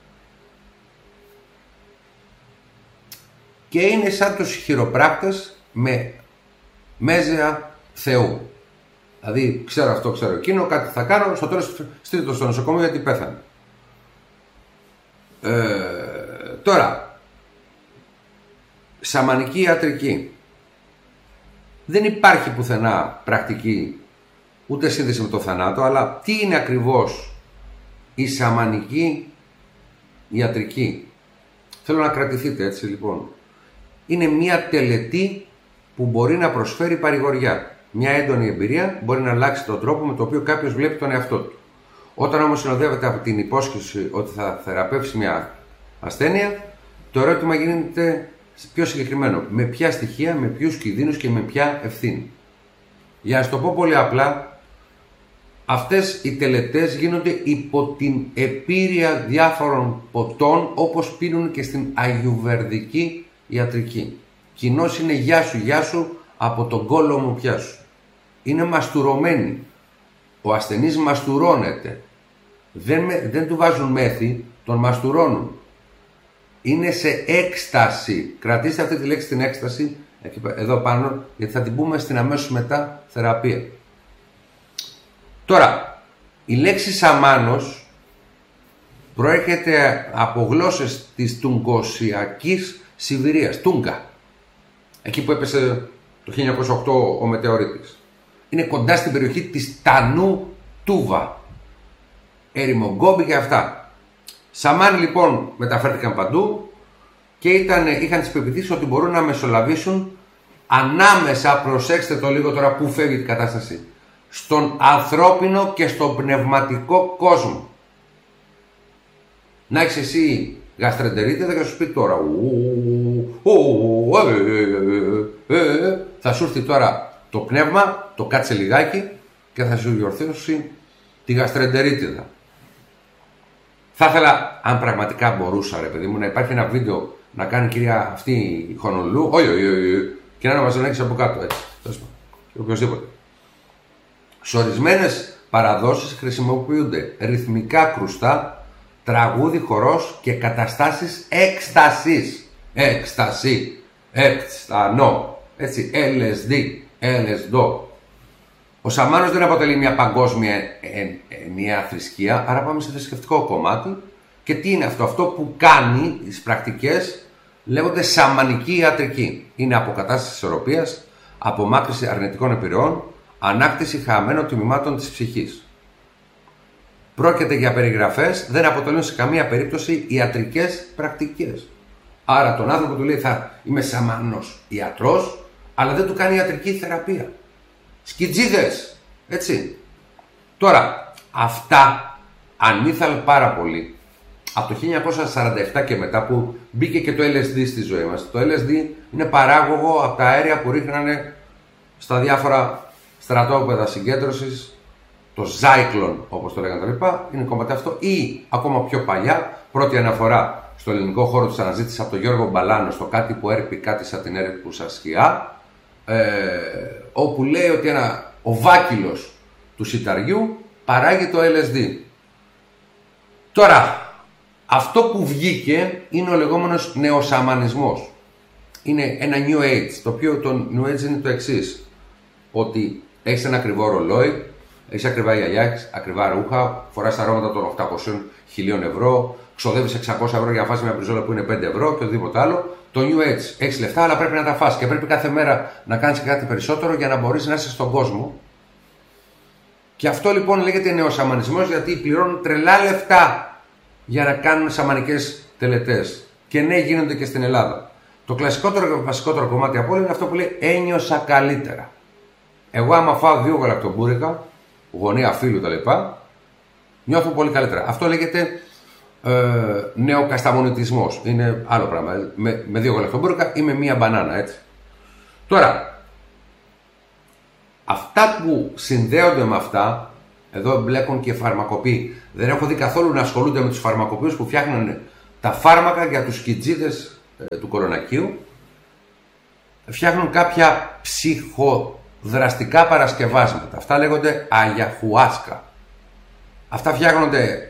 Και είναι σαν τους χειροπράκτες με μέζεα Θεού. Δηλαδή, ξέρω αυτό, ξέρω εκείνο, κάτι θα κάνω, στο τέλος στείλτε στο νοσοκομείο γιατί πέθανε. Τώρα, σαμανική ιατρική. Δεν υπάρχει πουθενά πρακτική, ούτε σύνδεση με το θανάτο, αλλά τι είναι ακριβώς η σαμανική ιατρική? Θέλω να κρατηθείτε έτσι λοιπόν. Είναι μια τελετή που μπορεί να προσφέρει παρηγοριά. Μια έντονη εμπειρία μπορεί να αλλάξει τον τρόπο με τον οποίο κάποιος βλέπει τον εαυτό του. Όταν όμως συνοδεύεται από την υπόσχεση ότι θα θεραπεύσει μια ασθένεια, το ερώτημα γίνεται πιο συγκεκριμένο. Με ποια στοιχεία, με ποιους κινδύνους και με ποια ευθύνη? Για να σου το πω πολύ απλά, αυτές οι τελετές γίνονται υπό την επίρρεια διάφορων ποτών, όπως πίνουν και στην αγιουβερδική ιατρική. Κοινώς είναι γεια σου από τον κόλο μου πιάσου. Είναι μαστουρωμένοι. Ο ασθενής μαστουρώνεται. Δεν του βάζουν μέθη, τον μαστουρώνουν. Είναι σε έκσταση. Κρατήστε αυτή τη λέξη, την έκσταση, εδώ πάνω, γιατί θα την πούμε στην αμέσως μετά θεραπεία. Τώρα, η λέξη σαμάνος προέρχεται από γλώσσες της Τουγκοσιακής Σιβηρίας, Τούγκα. Εκεί που έπεσε το 1908 ο μετεωρίτης. Είναι κοντά στην περιοχή της Τανού Τούβα. Έρημο Γκόμπι και αυτά. Σαμάνοι λοιπόν μεταφέρθηκαν παντού και είχαν τις πεποιθήσεις ότι μπορούν να μεσολαβήσουν ανάμεσα, προσέξτε το λίγο τώρα που φεύγει η κατάσταση, στον ανθρώπινο και στον πνευματικό κόσμο. Να έχεις εσύ γαστρεντερίτιδα και θα σου πει τώρα θα σου έρθει τώρα το πνεύμα, το κάτσε λιγάκι και θα σου διορθώσει τη γαστρεντερίτιδα. Θα ήθελα, αν πραγματικά μπορούσα, ρε παιδί μου, να υπάρχει ένα βίντεο να κάνει κυρία αυτή η Χονολού, και να μας τον από κάτω, έτσι, οποιοσδήποτε. Σε ορισμένες παραδόσεις χρησιμοποιούνται ρυθμικά κρουστά, τραγούδι, χορός και καταστάσεις έκστασης. Έκσταση, έκστανο, έτσι, LSD. Ο σαμάνος δεν αποτελεί μια παγκόσμια ενιαία θρησκεία, άρα πάμε σε θρησκευτικό κομμάτι. Και τι είναι αυτό? Αυτό που κάνει τις πρακτικές λέγονται σαμανική ιατρική. Είναι αποκατάσταση της ισορροπίας, απομάκρυνση αρνητικών εμπειριών, ανάκτηση χαμένων τμήματων της ψυχής. Πρόκειται για περιγραφές, δεν αποτελούν σε καμία περίπτωση ιατρικές πρακτικές. Άρα τον άνθρωπο του λέει θα είμαι σαμανός ιατρός, αλλά δεν του κάνει ιατρική θεραπεία. Σκιτζίδες, έτσι. Τώρα, αυτά ανήθαλε πάρα πολύ από το 1947 και μετά που μπήκε και το LSD στη ζωή μας. Το LSD είναι παράγωγο από τα αέρια που ρίχνανε στα διάφορα στρατόπεδα συγκέντρωσης, το Zyklon όπως το λέγανε τα λοιπά, είναι κομμάτι αυτό, ή ακόμα πιο παλιά, πρώτη αναφορά στο ελληνικό χώρο της αναζήτησης από τον Γιώργο Μπαλάνο στο κάτι που έρπει κάτι σαν την έρπουσα σκιά, όπου λέει ότι ο βάκυλος του σιταριού παράγει το LSD. Τώρα, αυτό που βγήκε είναι ο λεγόμενος νεοσαμανισμός. Είναι ένα New Age, το οποίο το New Age είναι το εξής, ότι έχεις ένα ακριβό ρολόι, έχεις ακριβά γυαλιά, ακριβά ρούχα, φοράς αρώματα των 800.000 ευρώ, ξοδεύεις 600 ευρώ για να φας μια μπριζόλα που είναι 5 ευρώ και οτιδήποτε άλλο. Το New Age, έχεις λεφτά, αλλά πρέπει να τα φας και πρέπει κάθε μέρα να κάνεις κάτι περισσότερο για να μπορείς να είσαι στον κόσμο. Και αυτό λοιπόν λέγεται νεοσαμανισμός, γιατί πληρώνουν τρελά λεφτά για να κάνουν σαμανικές τελετές. Και ναι, γίνονται και στην Ελλάδα. Το κλασικότερο και βασικότερο κομμάτι από όλα είναι αυτό που λέει ένιωσα καλύτερα. Εγώ, άμα φάω 2 γαλακτομπούρηκα, γωνία φίλου κτλ., νιώθω πολύ καλύτερα. Αυτό λέγεται νεοκασταμονιτισμός. Είναι άλλο πράγμα. Με 2 γαλακτομπούρηκα ή με 1 μπανάνα, έτσι. Τώρα, αυτά που συνδέονται με αυτά, εδώ εμπλέκουν και φαρμακοποιοί. Δεν έχω δει καθόλου να ασχολούνται με τους φαρμακοποιούς που φτιάχνουν τα φάρμακα για τους σκιτζίδες του κολονακίου, φτιάχνουν κάποια ψυχοδραστικά παρασκευάσματα. Αυτά λέγονται αγιαχουάσκα. Αυτά φτιάχνονται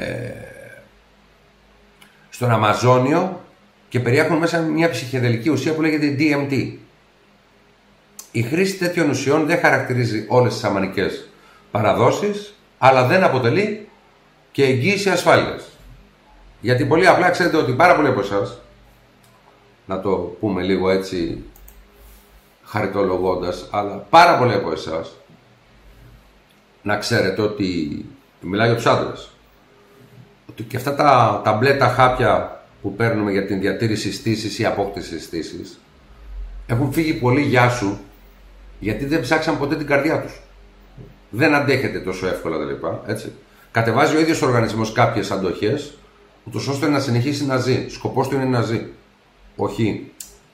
στον Αμαζόνιο και περιέχουν μέσα μια ψυχεδελική ουσία που λέγεται DMT. Η χρήση τέτοιων ουσιών δεν χαρακτηρίζει όλες τις σαμανικές παραδόσεις, αλλά δεν αποτελεί και εγγύηση ασφάλειας. Γιατί πολύ απλά ξέρετε ότι πάρα πολλοί από εσάς, να το πούμε λίγο έτσι χαριτολογώντας, αλλά πάρα πολλοί από εσάς να ξέρετε ότι, μιλάω για τους άντρες, ότι και αυτά τα ταμπλέτα χάπια που παίρνουμε για την διατήρηση στήσης ή απόκτηση στήσης έχουν φύγει πολύ γεια σου, γιατί δεν ψάξαν ποτέ την καρδιά τους. Δεν αντέχεται τόσο εύκολα δηλαδή, έτσι. Κατεβάζει ο ίδιος ο οργανισμός κάποιες αντοχές, ούτως ώστε να συνεχίσει να ζει. Σκοπός του είναι να ζει. Όχι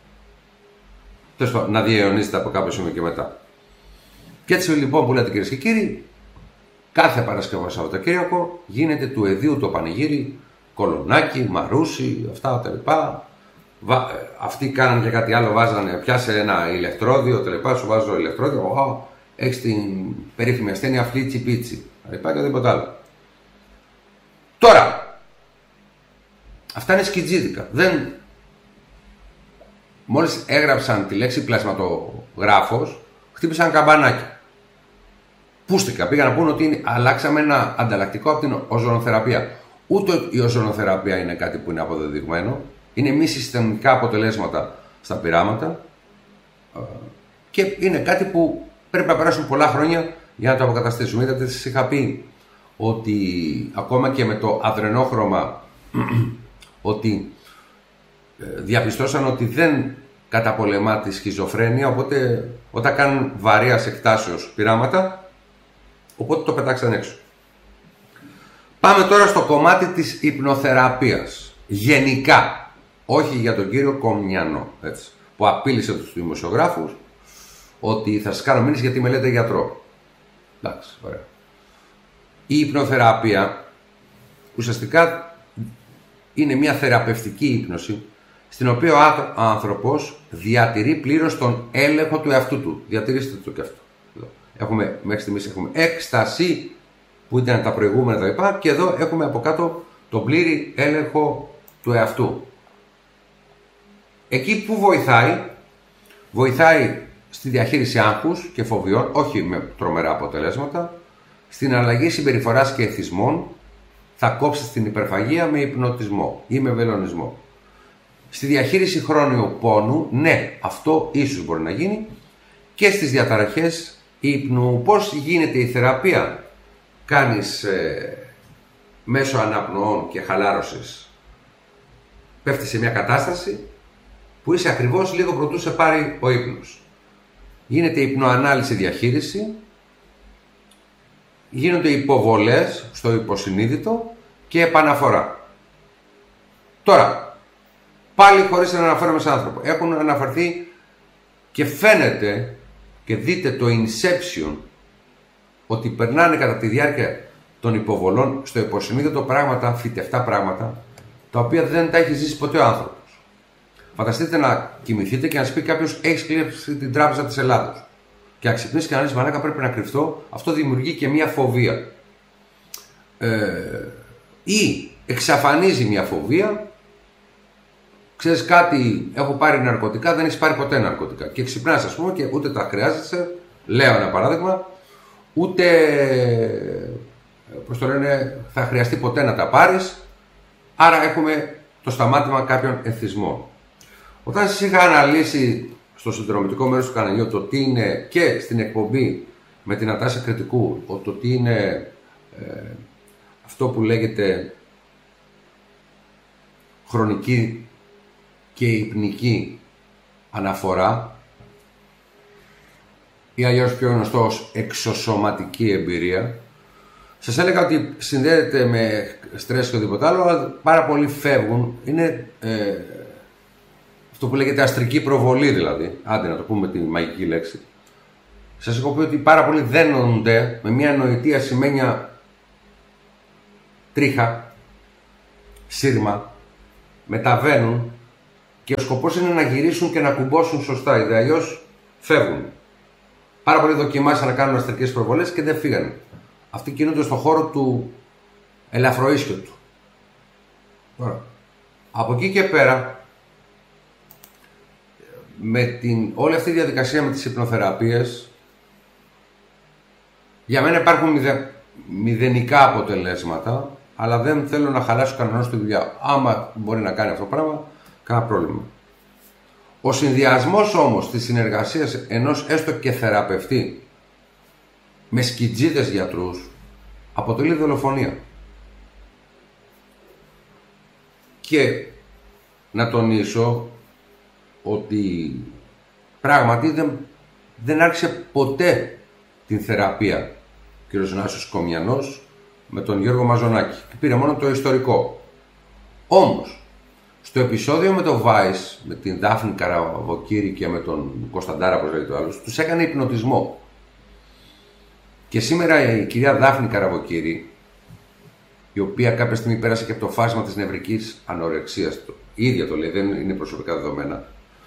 να διαιωνίζεται από κάποιο σημείο και μετά. Και έτσι λοιπόν που λέτε κυρίες και κύριοι, κάθε Παρασκευό Σαββατοκύριακο γίνεται του εδίου το πανηγύρι, κολονάκι, μαρούσι, αυτά τα λοιπά. Αυτοί κάναν και κάτι άλλο, βάζανε, πιάσε ένα ηλεκτρόδιο, τα λοιπά, σου βάζω ηλεκτρόδιο, έχεις την περίφημη ασθένεια φλίτσι πίτσι, τα λοιπά και τίποτα άλλο. Τώρα, αυτά είναι σκιτζίδικα. Μόλις έγραψαν τη λέξη πλασματογράφος, χτύπησαν καμπανάκια. Πούστηκα, πήγαν να πούν ότι αλλάξαμε ένα ανταλλακτικό από την οζονοθεραπεία. Ούτε η οζονοθεραπεία είναι κάτι που είναι αποδεδειγμένο. Είναι μη συστημικά αποτελέσματα στα πειράματα και είναι κάτι που πρέπει να περάσουν πολλά χρόνια για να το αποκαταστήσουμε. Είδατε, σας είχα πει ότι ακόμα και με το αδρενόχρωμα ότι διαπιστώσαν ότι δεν καταπολεμά τη σχιζοφρένεια, οπότε όταν κάνουν βαρέας εκτάσεως πειράματα, οπότε το πετάξαν έξω. Πάμε τώρα στο κομμάτι της υπνοθεραπείας. Γενικά, όχι για τον κύριο Κομιανό, έτσι, που απείλησε τους δημοσιογράφους ότι θα σας κάνω μήνυση γιατί με λέτε γιατρό. Εντάξει, ωραία. Η υπνοθεραπεία ουσιαστικά είναι μια θεραπευτική ύπνωση στην οποία ο άνθρωπος διατηρεί πλήρως τον έλεγχο του εαυτού του. Διατηρήστε το και αυτό. Μέχρι στιγμής έχουμε έκσταση που ήταν τα προηγούμενα τα λοιπά, και εδώ έχουμε από κάτω τον πλήρη έλεγχο του εαυτού. Εκεί που βοηθάει στη διαχείριση άγχους και φοβιών, όχι με τρομερά αποτελέσματα, στην αλλαγή συμπεριφοράς και εθισμών, θα κόψει την υπερφαγία με υπνοτισμό ή με βελονισμό. Στη διαχείριση χρόνιου πόνου, ναι, αυτό ίσως μπορεί να γίνει, και στις διαταραχές ύπνου. Πώς γίνεται η θεραπεία? Κάνεις μέσω αναπνοών και χαλάρωσης, πέφτεις σε μια κατάσταση που είσαι ακριβώς λίγο πρωτού σε πάρει ο ύπνος. Γίνεται υπνοανάλυση διαχείριση, γίνονται υποβολές στο υποσυνείδητο και επαναφορά. Τώρα, πάλι χωρίς να αναφέρομαι σε άνθρωπο, έχουν αναφερθεί και φαίνεται και δείτε το inception, ότι περνάνε κατά τη διάρκεια των υποβολών στο υποσυνείδητο πράγματα, φυτευτά πράγματα, τα οποία δεν τα έχει ζήσει ποτέ ο άνθρωπος. Φανταστείτε να κοιμηθείτε και να σας πει κάποιος: έχεις κλέψει την τράπεζα της Ελλάδος. Και να ξυπνήσει και να λες: μαλάκα, πρέπει να κρυφτώ. Αυτό δημιουργεί και μια φοβία. Ή εξαφανίζει μια φοβία. Ξέρεις κάτι, έχω πάρει ναρκωτικά, δεν έχεις πάρει ποτέ ναρκωτικά. Και ξυπνάς, ας πούμε, και ούτε τα χρειάζεσαι. Λέω ένα παράδειγμα. Ούτε, πώς το λένε, θα χρειαστεί ποτέ να τα πάρεις. Άρα έχουμε το σταμάτημα κάποιων εθισμών. Όταν σας είχα αναλύσει στο συνδρομητικό μέρος του καναλιού το τι είναι, και στην εκπομπή με την Νατάσα Κρητικού, το τι είναι αυτό που λέγεται χρονική και υπνική αναφορά, ή αλλιώς πιο γνωστό ως εξωσωματική εμπειρία, σας έλεγα ότι συνδέεται με στρες και οτιδήποτε άλλο, αλλά πάρα πολλοί φεύγουν. Είναι αυτό που λέγεται αστρική προβολή, δηλαδή. Άντε να το πούμε τη μαγική λέξη. Σας έχω πει ότι πάρα πολλοί δένονται με μια νοητή ασημένια τρίχα, σύρμα, μεταβαίνουν Και ο σκοπός είναι να γυρίσουν και να κουμπώσουν σωστά, γιατί αλλιώς φεύγουν. Πάρα πολλοί δοκιμάσαν να κάνουν αστρικές προβολές και δεν φύγανε. Αυτοί κινούνται στον χώρο του ελαφροίσιου. Τώρα, από εκεί και πέρα, με όλη αυτή η διαδικασία με τις υπνοθεραπείες, για μένα υπάρχουν μηδενικά αποτελέσματα, αλλά δεν θέλω να χαλάσω κανένας τη δουλειά. Άμα μπορεί να κάνει αυτό το πράγμα, κανένα πρόβλημα. Ο συνδυασμός όμως της συνεργασίας ενός έστω και θεραπευτή με σκιτζίδες γιατρούς αποτελεί δολοφονία. Και να τονίσω ότι πράγματι δεν άρχισε ποτέ την θεραπεία ο κ. Νάσος Κομιανός με τον Γιώργο Μαζονάκη και πήρε μόνο το ιστορικό. Όμως, στο επεισόδιο με το Vice, με την Δάφνη Καραβοκύρη και με τον Κωνσταντάρα, όπως λέγεται ο άλλος, τους έκανε υπνοτισμό. Και σήμερα η κυρία Δάφνη Καραβοκύρη, η οποία κάποια στιγμή πέρασε και από το φάσμα της νευρικής ανορεξίας, η ίδια το λέει, δεν είναι προσωπικά δεδομένα,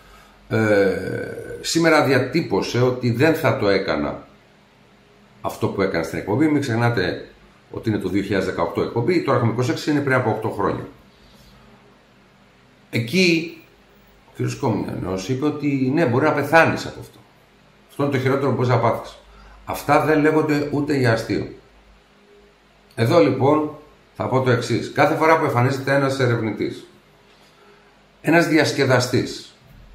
σήμερα διατύπωσε ότι δεν θα το έκανα αυτό που έκανε στην εκπομπή. Μην ξεχνάτε ότι είναι το 2018 εκπομπή, τώρα έχουμε 26, είναι πριν από 8 χρόνια. Εκεί ο κ. Κομιανός είπε ότι ναι, μπορεί να πεθάνεις από αυτό. Αυτό είναι το χειρότερο που μπορείς να πάθεις. Αυτά δεν λέγονται ούτε για αστείο. Εδώ λοιπόν θα πω το εξής. Κάθε φορά που εμφανίζεται ένας ερευνητής, ένας διασκεδαστής,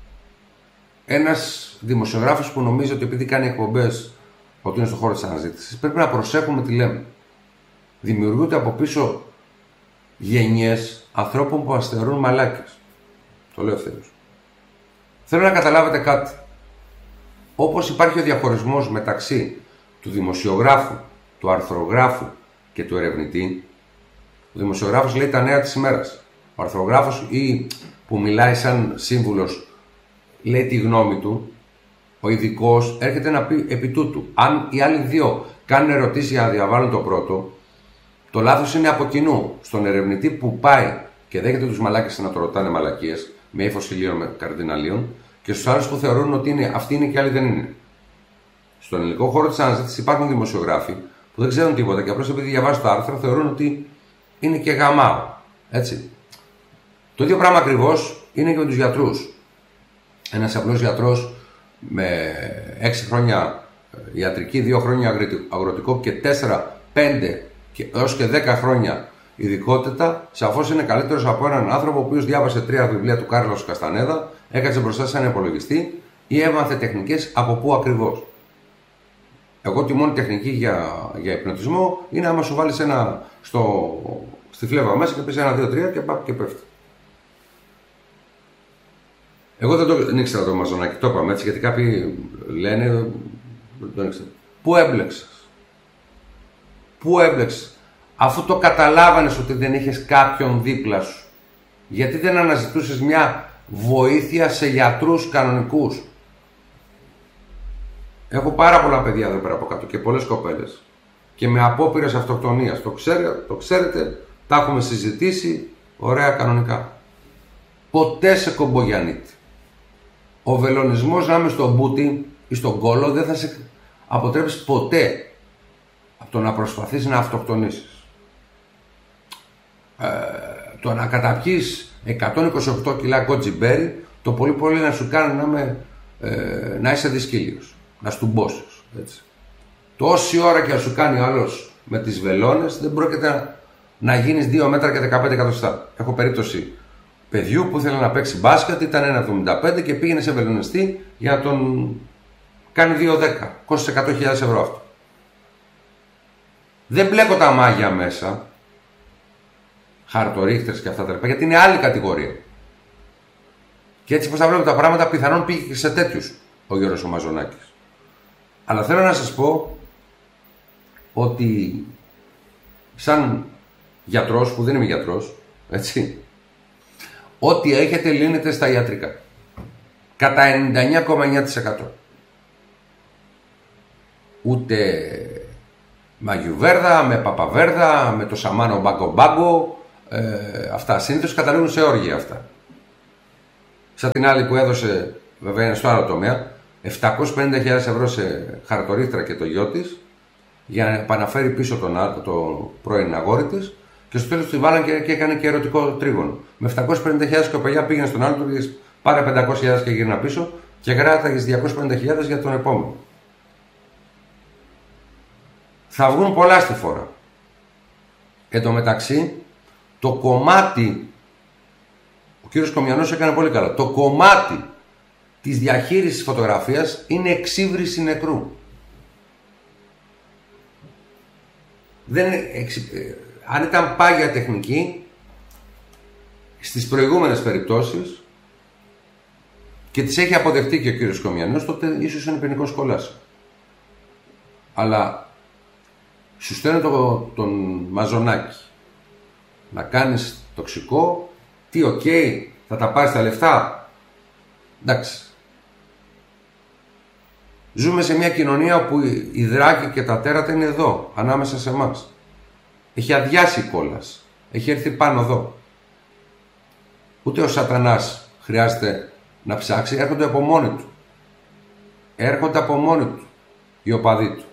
ένας δημοσιογράφος που νομίζει ότι επειδή κάνει εκπομπές ότι είναι στον χώρο της αναζήτησης, πρέπει να προσέχουμε τι λέμε. Δημιουργούνται από πίσω γενιές ανθρώπων που αστερούν μαλάκες. Το λέω ευθέως. Θέλω να καταλάβετε κάτι. Όπως υπάρχει ο διαχωρισμός μεταξύ του δημοσιογράφου, του αρθρογράφου και του ερευνητή, ο δημοσιογράφος λέει τα νέα της ημέρας. Ο αρθρογράφος ή που μιλάει σαν σύμβουλος λέει τη γνώμη του. Ο ειδικός έρχεται να πει επί τούτου. Αν οι άλλοι δύο κάνουν ερωτήσεις για να διαβάλουν το πρώτο, το λάθος είναι από κοινού. Στον ερευνητή που πάει και δέχεται τους μαλάκες να το ρωτάνε μαλακίες, με ύφος χιλίων με καρδιναλίων, και στους άλλους που θεωρούν ότι αυτοί είναι και άλλοι δεν είναι. Στον ελληνικό χώρο της αναζήτησης υπάρχουν δημοσιογράφοι που δεν ξέρουν τίποτα και απλώς επειδή διαβάζουν το άρθρο θεωρούν ότι είναι και γαμάο. Έτσι. Το ίδιο πράγμα ακριβώς είναι και με τους γιατρούς. Ένας απλός γιατρός με 6 χρόνια ιατρική, 2 χρόνια αγροτικό και 4, 5 έως και 10 χρόνια ειδικότητα, σαφώς είναι καλύτερος από έναν άνθρωπο ο οποίος διάβασε 3 βιβλία του Κάρλος Καστανέδα, έκατσε μπροστά σε έναν υπολογιστή ή έμαθε τεχνικές από πού ακριβώς. Εγώ τη μόνη τεχνική για υπνοτισμό είναι άμα σου βάλεις στη φλέβα μέσα και πεις 1, 2, 3 και πάπ και πέφτει. Εγώ δεν ήξερα το Μαζονάκι, το είπαμε έτσι γιατί κάποιοι λένε δεν το ήξερα. Πού έμπλεξες? Αφού το καταλάβανες ότι δεν είχες κάποιον δίπλα σου, γιατί δεν αναζητούσες μια βοήθεια σε γιατρούς κανονικούς? Έχω πάρα πολλά παιδιά εδώ πέρα από κάτω και πολλές κοπέλες και με απόπειρες αυτοκτονίας. Το ξέρετε, τα έχουμε συζητήσει ωραία κανονικά. Ποτέ σε κομπογιανίτη. Ο βελονισμός να είμαι στον μπούτι ή στον κόλο δεν θα σε αποτρέψει ποτέ από το να προσπαθείς να αυτοκτονήσεις. Το να καταπιείς 128 κιλά κοτζιμπέρι, το πολύ πολύ να σου κάνει να είσαι δυσκύλιος, να στουμπώσεις. Έτσι. Τόση ώρα και να σου κάνει ο άλλος με τις βελόνες, δεν πρόκειται να γίνεις 2 μέτρα και 15 εκατοστά. Έχω περίπτωση παιδιού που ήθελε να παίξει μπάσκετ, ήταν 1,75 και πήγαινε σε βελονιστή για να τον κάνει 2,10. Κόστησε 100.000 ευρώ αυτό. Δεν μπλέκω τα μάγια μέσα, χαρτορίχτες και αυτά τα λοιπά, γιατί είναι άλλη κατηγορία. Και έτσι πως τα βλέπω τα πράγματα, πιθανόν πήγε και σε τέτοιους ο Γιώργος ο Μαζονάκης. Αλλά θέλω να σας πω ότι σαν γιατρός, που δεν είμαι γιατρός, έτσι, ό,τι έχετε λύνεται στα ιατρικά. Κατά 99,9%. Ούτε μαγιουβέρδα, με παπαβέρδα, με το σαμάνο μπάγκο-μπάγκο, αυτά συνήθως καταλήγουν σε όργια αυτά. σαν την άλλη που έδωσε, βέβαια είναι στο άλλο τομέα, 750.000 ευρώ σε χαρτορίχτρα και το γιο της, για να επαναφέρει πίσω το πρώην αγόρι της, και στο τέλος τη βάλαν και έκανε και ερωτικό τρίγωνο. Με 750.000 κοπελιά πήγαινε στον άλλο του, πάρε 500.000 και γύρνα πίσω, και κράταγες 250.000 για τον επόμενο. Θα βγουν πολλά στη φόρα. Εν τω μεταξύ, το κομμάτι, ο κύριος Κομιανός έκανε πολύ καλά, το κομμάτι της διαχείρισης φωτογραφίας είναι εξύβριση νεκρού. Αν ήταν πάγια τεχνική, στις προηγούμενες περιπτώσεις, και τις έχει αποδεχτεί και ο κύριος Κομιανός, τότε ίσως είναι ποινικό κολάσιο. Αλλά σου στέλνει τον μαζονάκι να κάνεις τοξικό, τι θα τα πάρεις τα λεφτά. Εντάξει. Ζούμε σε μια κοινωνία όπου οι δράκοι και τα τέρατα είναι εδώ, ανάμεσα σε εμάς. Έχει αδειάσει η κόλαση. Έχει έρθει πάνω εδώ. Ούτε ο σατανάς χρειάζεται να ψάξει, έρχονται από μόνοι του. Έρχονται από μόνοι του οι οπαδοί του.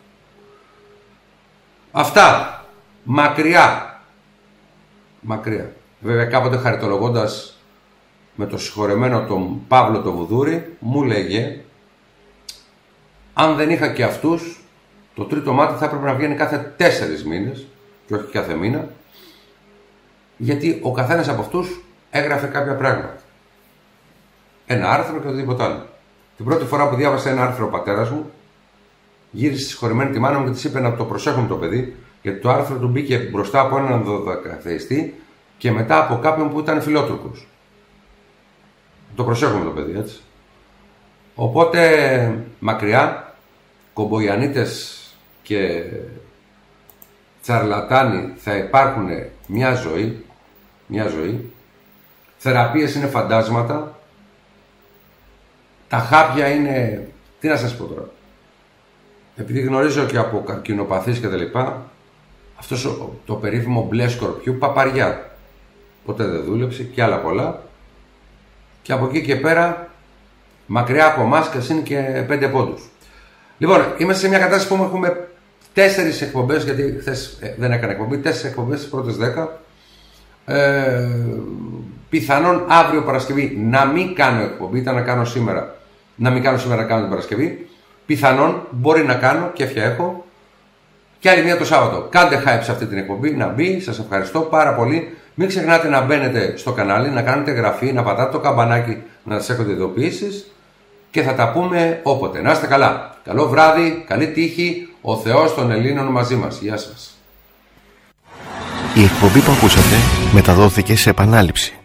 Αυτά. Μακριά. Μακριά. Βέβαια κάποτε χαριτολογώντας με το συγχωρεμένο τον Παύλο το Βουδούρη, μου λέγε, αν δεν είχα και αυτούς, το τρίτο μάτι θα έπρεπε να βγαίνει κάθε 4 μήνες και όχι κάθε μήνα, γιατί ο καθένας από αυτούς έγραφε κάποια πράγματα. Ένα άρθρο και οτιδήποτε άλλο. Την πρώτη φορά που διάβασα ένα άρθρο ο πατέρας μου, γύρισε συγχωρεμένη τη μάνα μου και της είπε να το προσέχουμε το παιδί, γιατί το άρθρο του μπήκε μπροστά από έναν δωδεκαθεϊστή και μετά από κάποιον που ήταν φιλότουρκος. Το προσέχουμε το παιδί, έτσι. Οπότε μακριά, κομπογιανίτες και τσαρλατάνοι θα υπάρχουν μια ζωή. Θεραπείες είναι φαντάσματα. Τα χάπια είναι, τι να σας πω τώρα. Επειδή γνωρίζω και από καρκινοπαθείς και τα λοιπά, αυτός το περίφημο μπλε σκορπιού, παπαριά. Ποτέ δεν δούλεψε και άλλα πολλά. Και από εκεί και πέρα, μακριά από εμάς και είναι και 5 πόντους. Λοιπόν, είμαστε σε μια κατάσταση που έχουμε 4 εκπομπές, γιατί χθες δεν έκανα εκπομπή, 4 εκπομπές στις πρώτες 10. Πιθανόν αύριο Παρασκευή να μην κάνω εκπομπή, ήταν να κάνω σήμερα, να μην κάνω σήμερα, να κάνω την Παρασκευή. Πιθανόν μπορεί να κάνω και έφτια έχω. Και άλλη μία το Σάββατο. Κάντε hype σε αυτή την εκπομπή, να μπει, σας ευχαριστώ πάρα πολύ. Μην ξεχνάτε να μπαίνετε στο κανάλι, να κάνετε εγγραφή, να πατάτε το καμπανάκι, να σας έχετε ειδοποιήσεις και θα τα πούμε όποτε. Να είστε καλά. Καλό βράδυ, καλή τύχη, ο Θεός των Ελλήνων μαζί μας. Γεια σας. Η εκπομπή που ακούσατε μεταδόθηκε σε επανάληψη.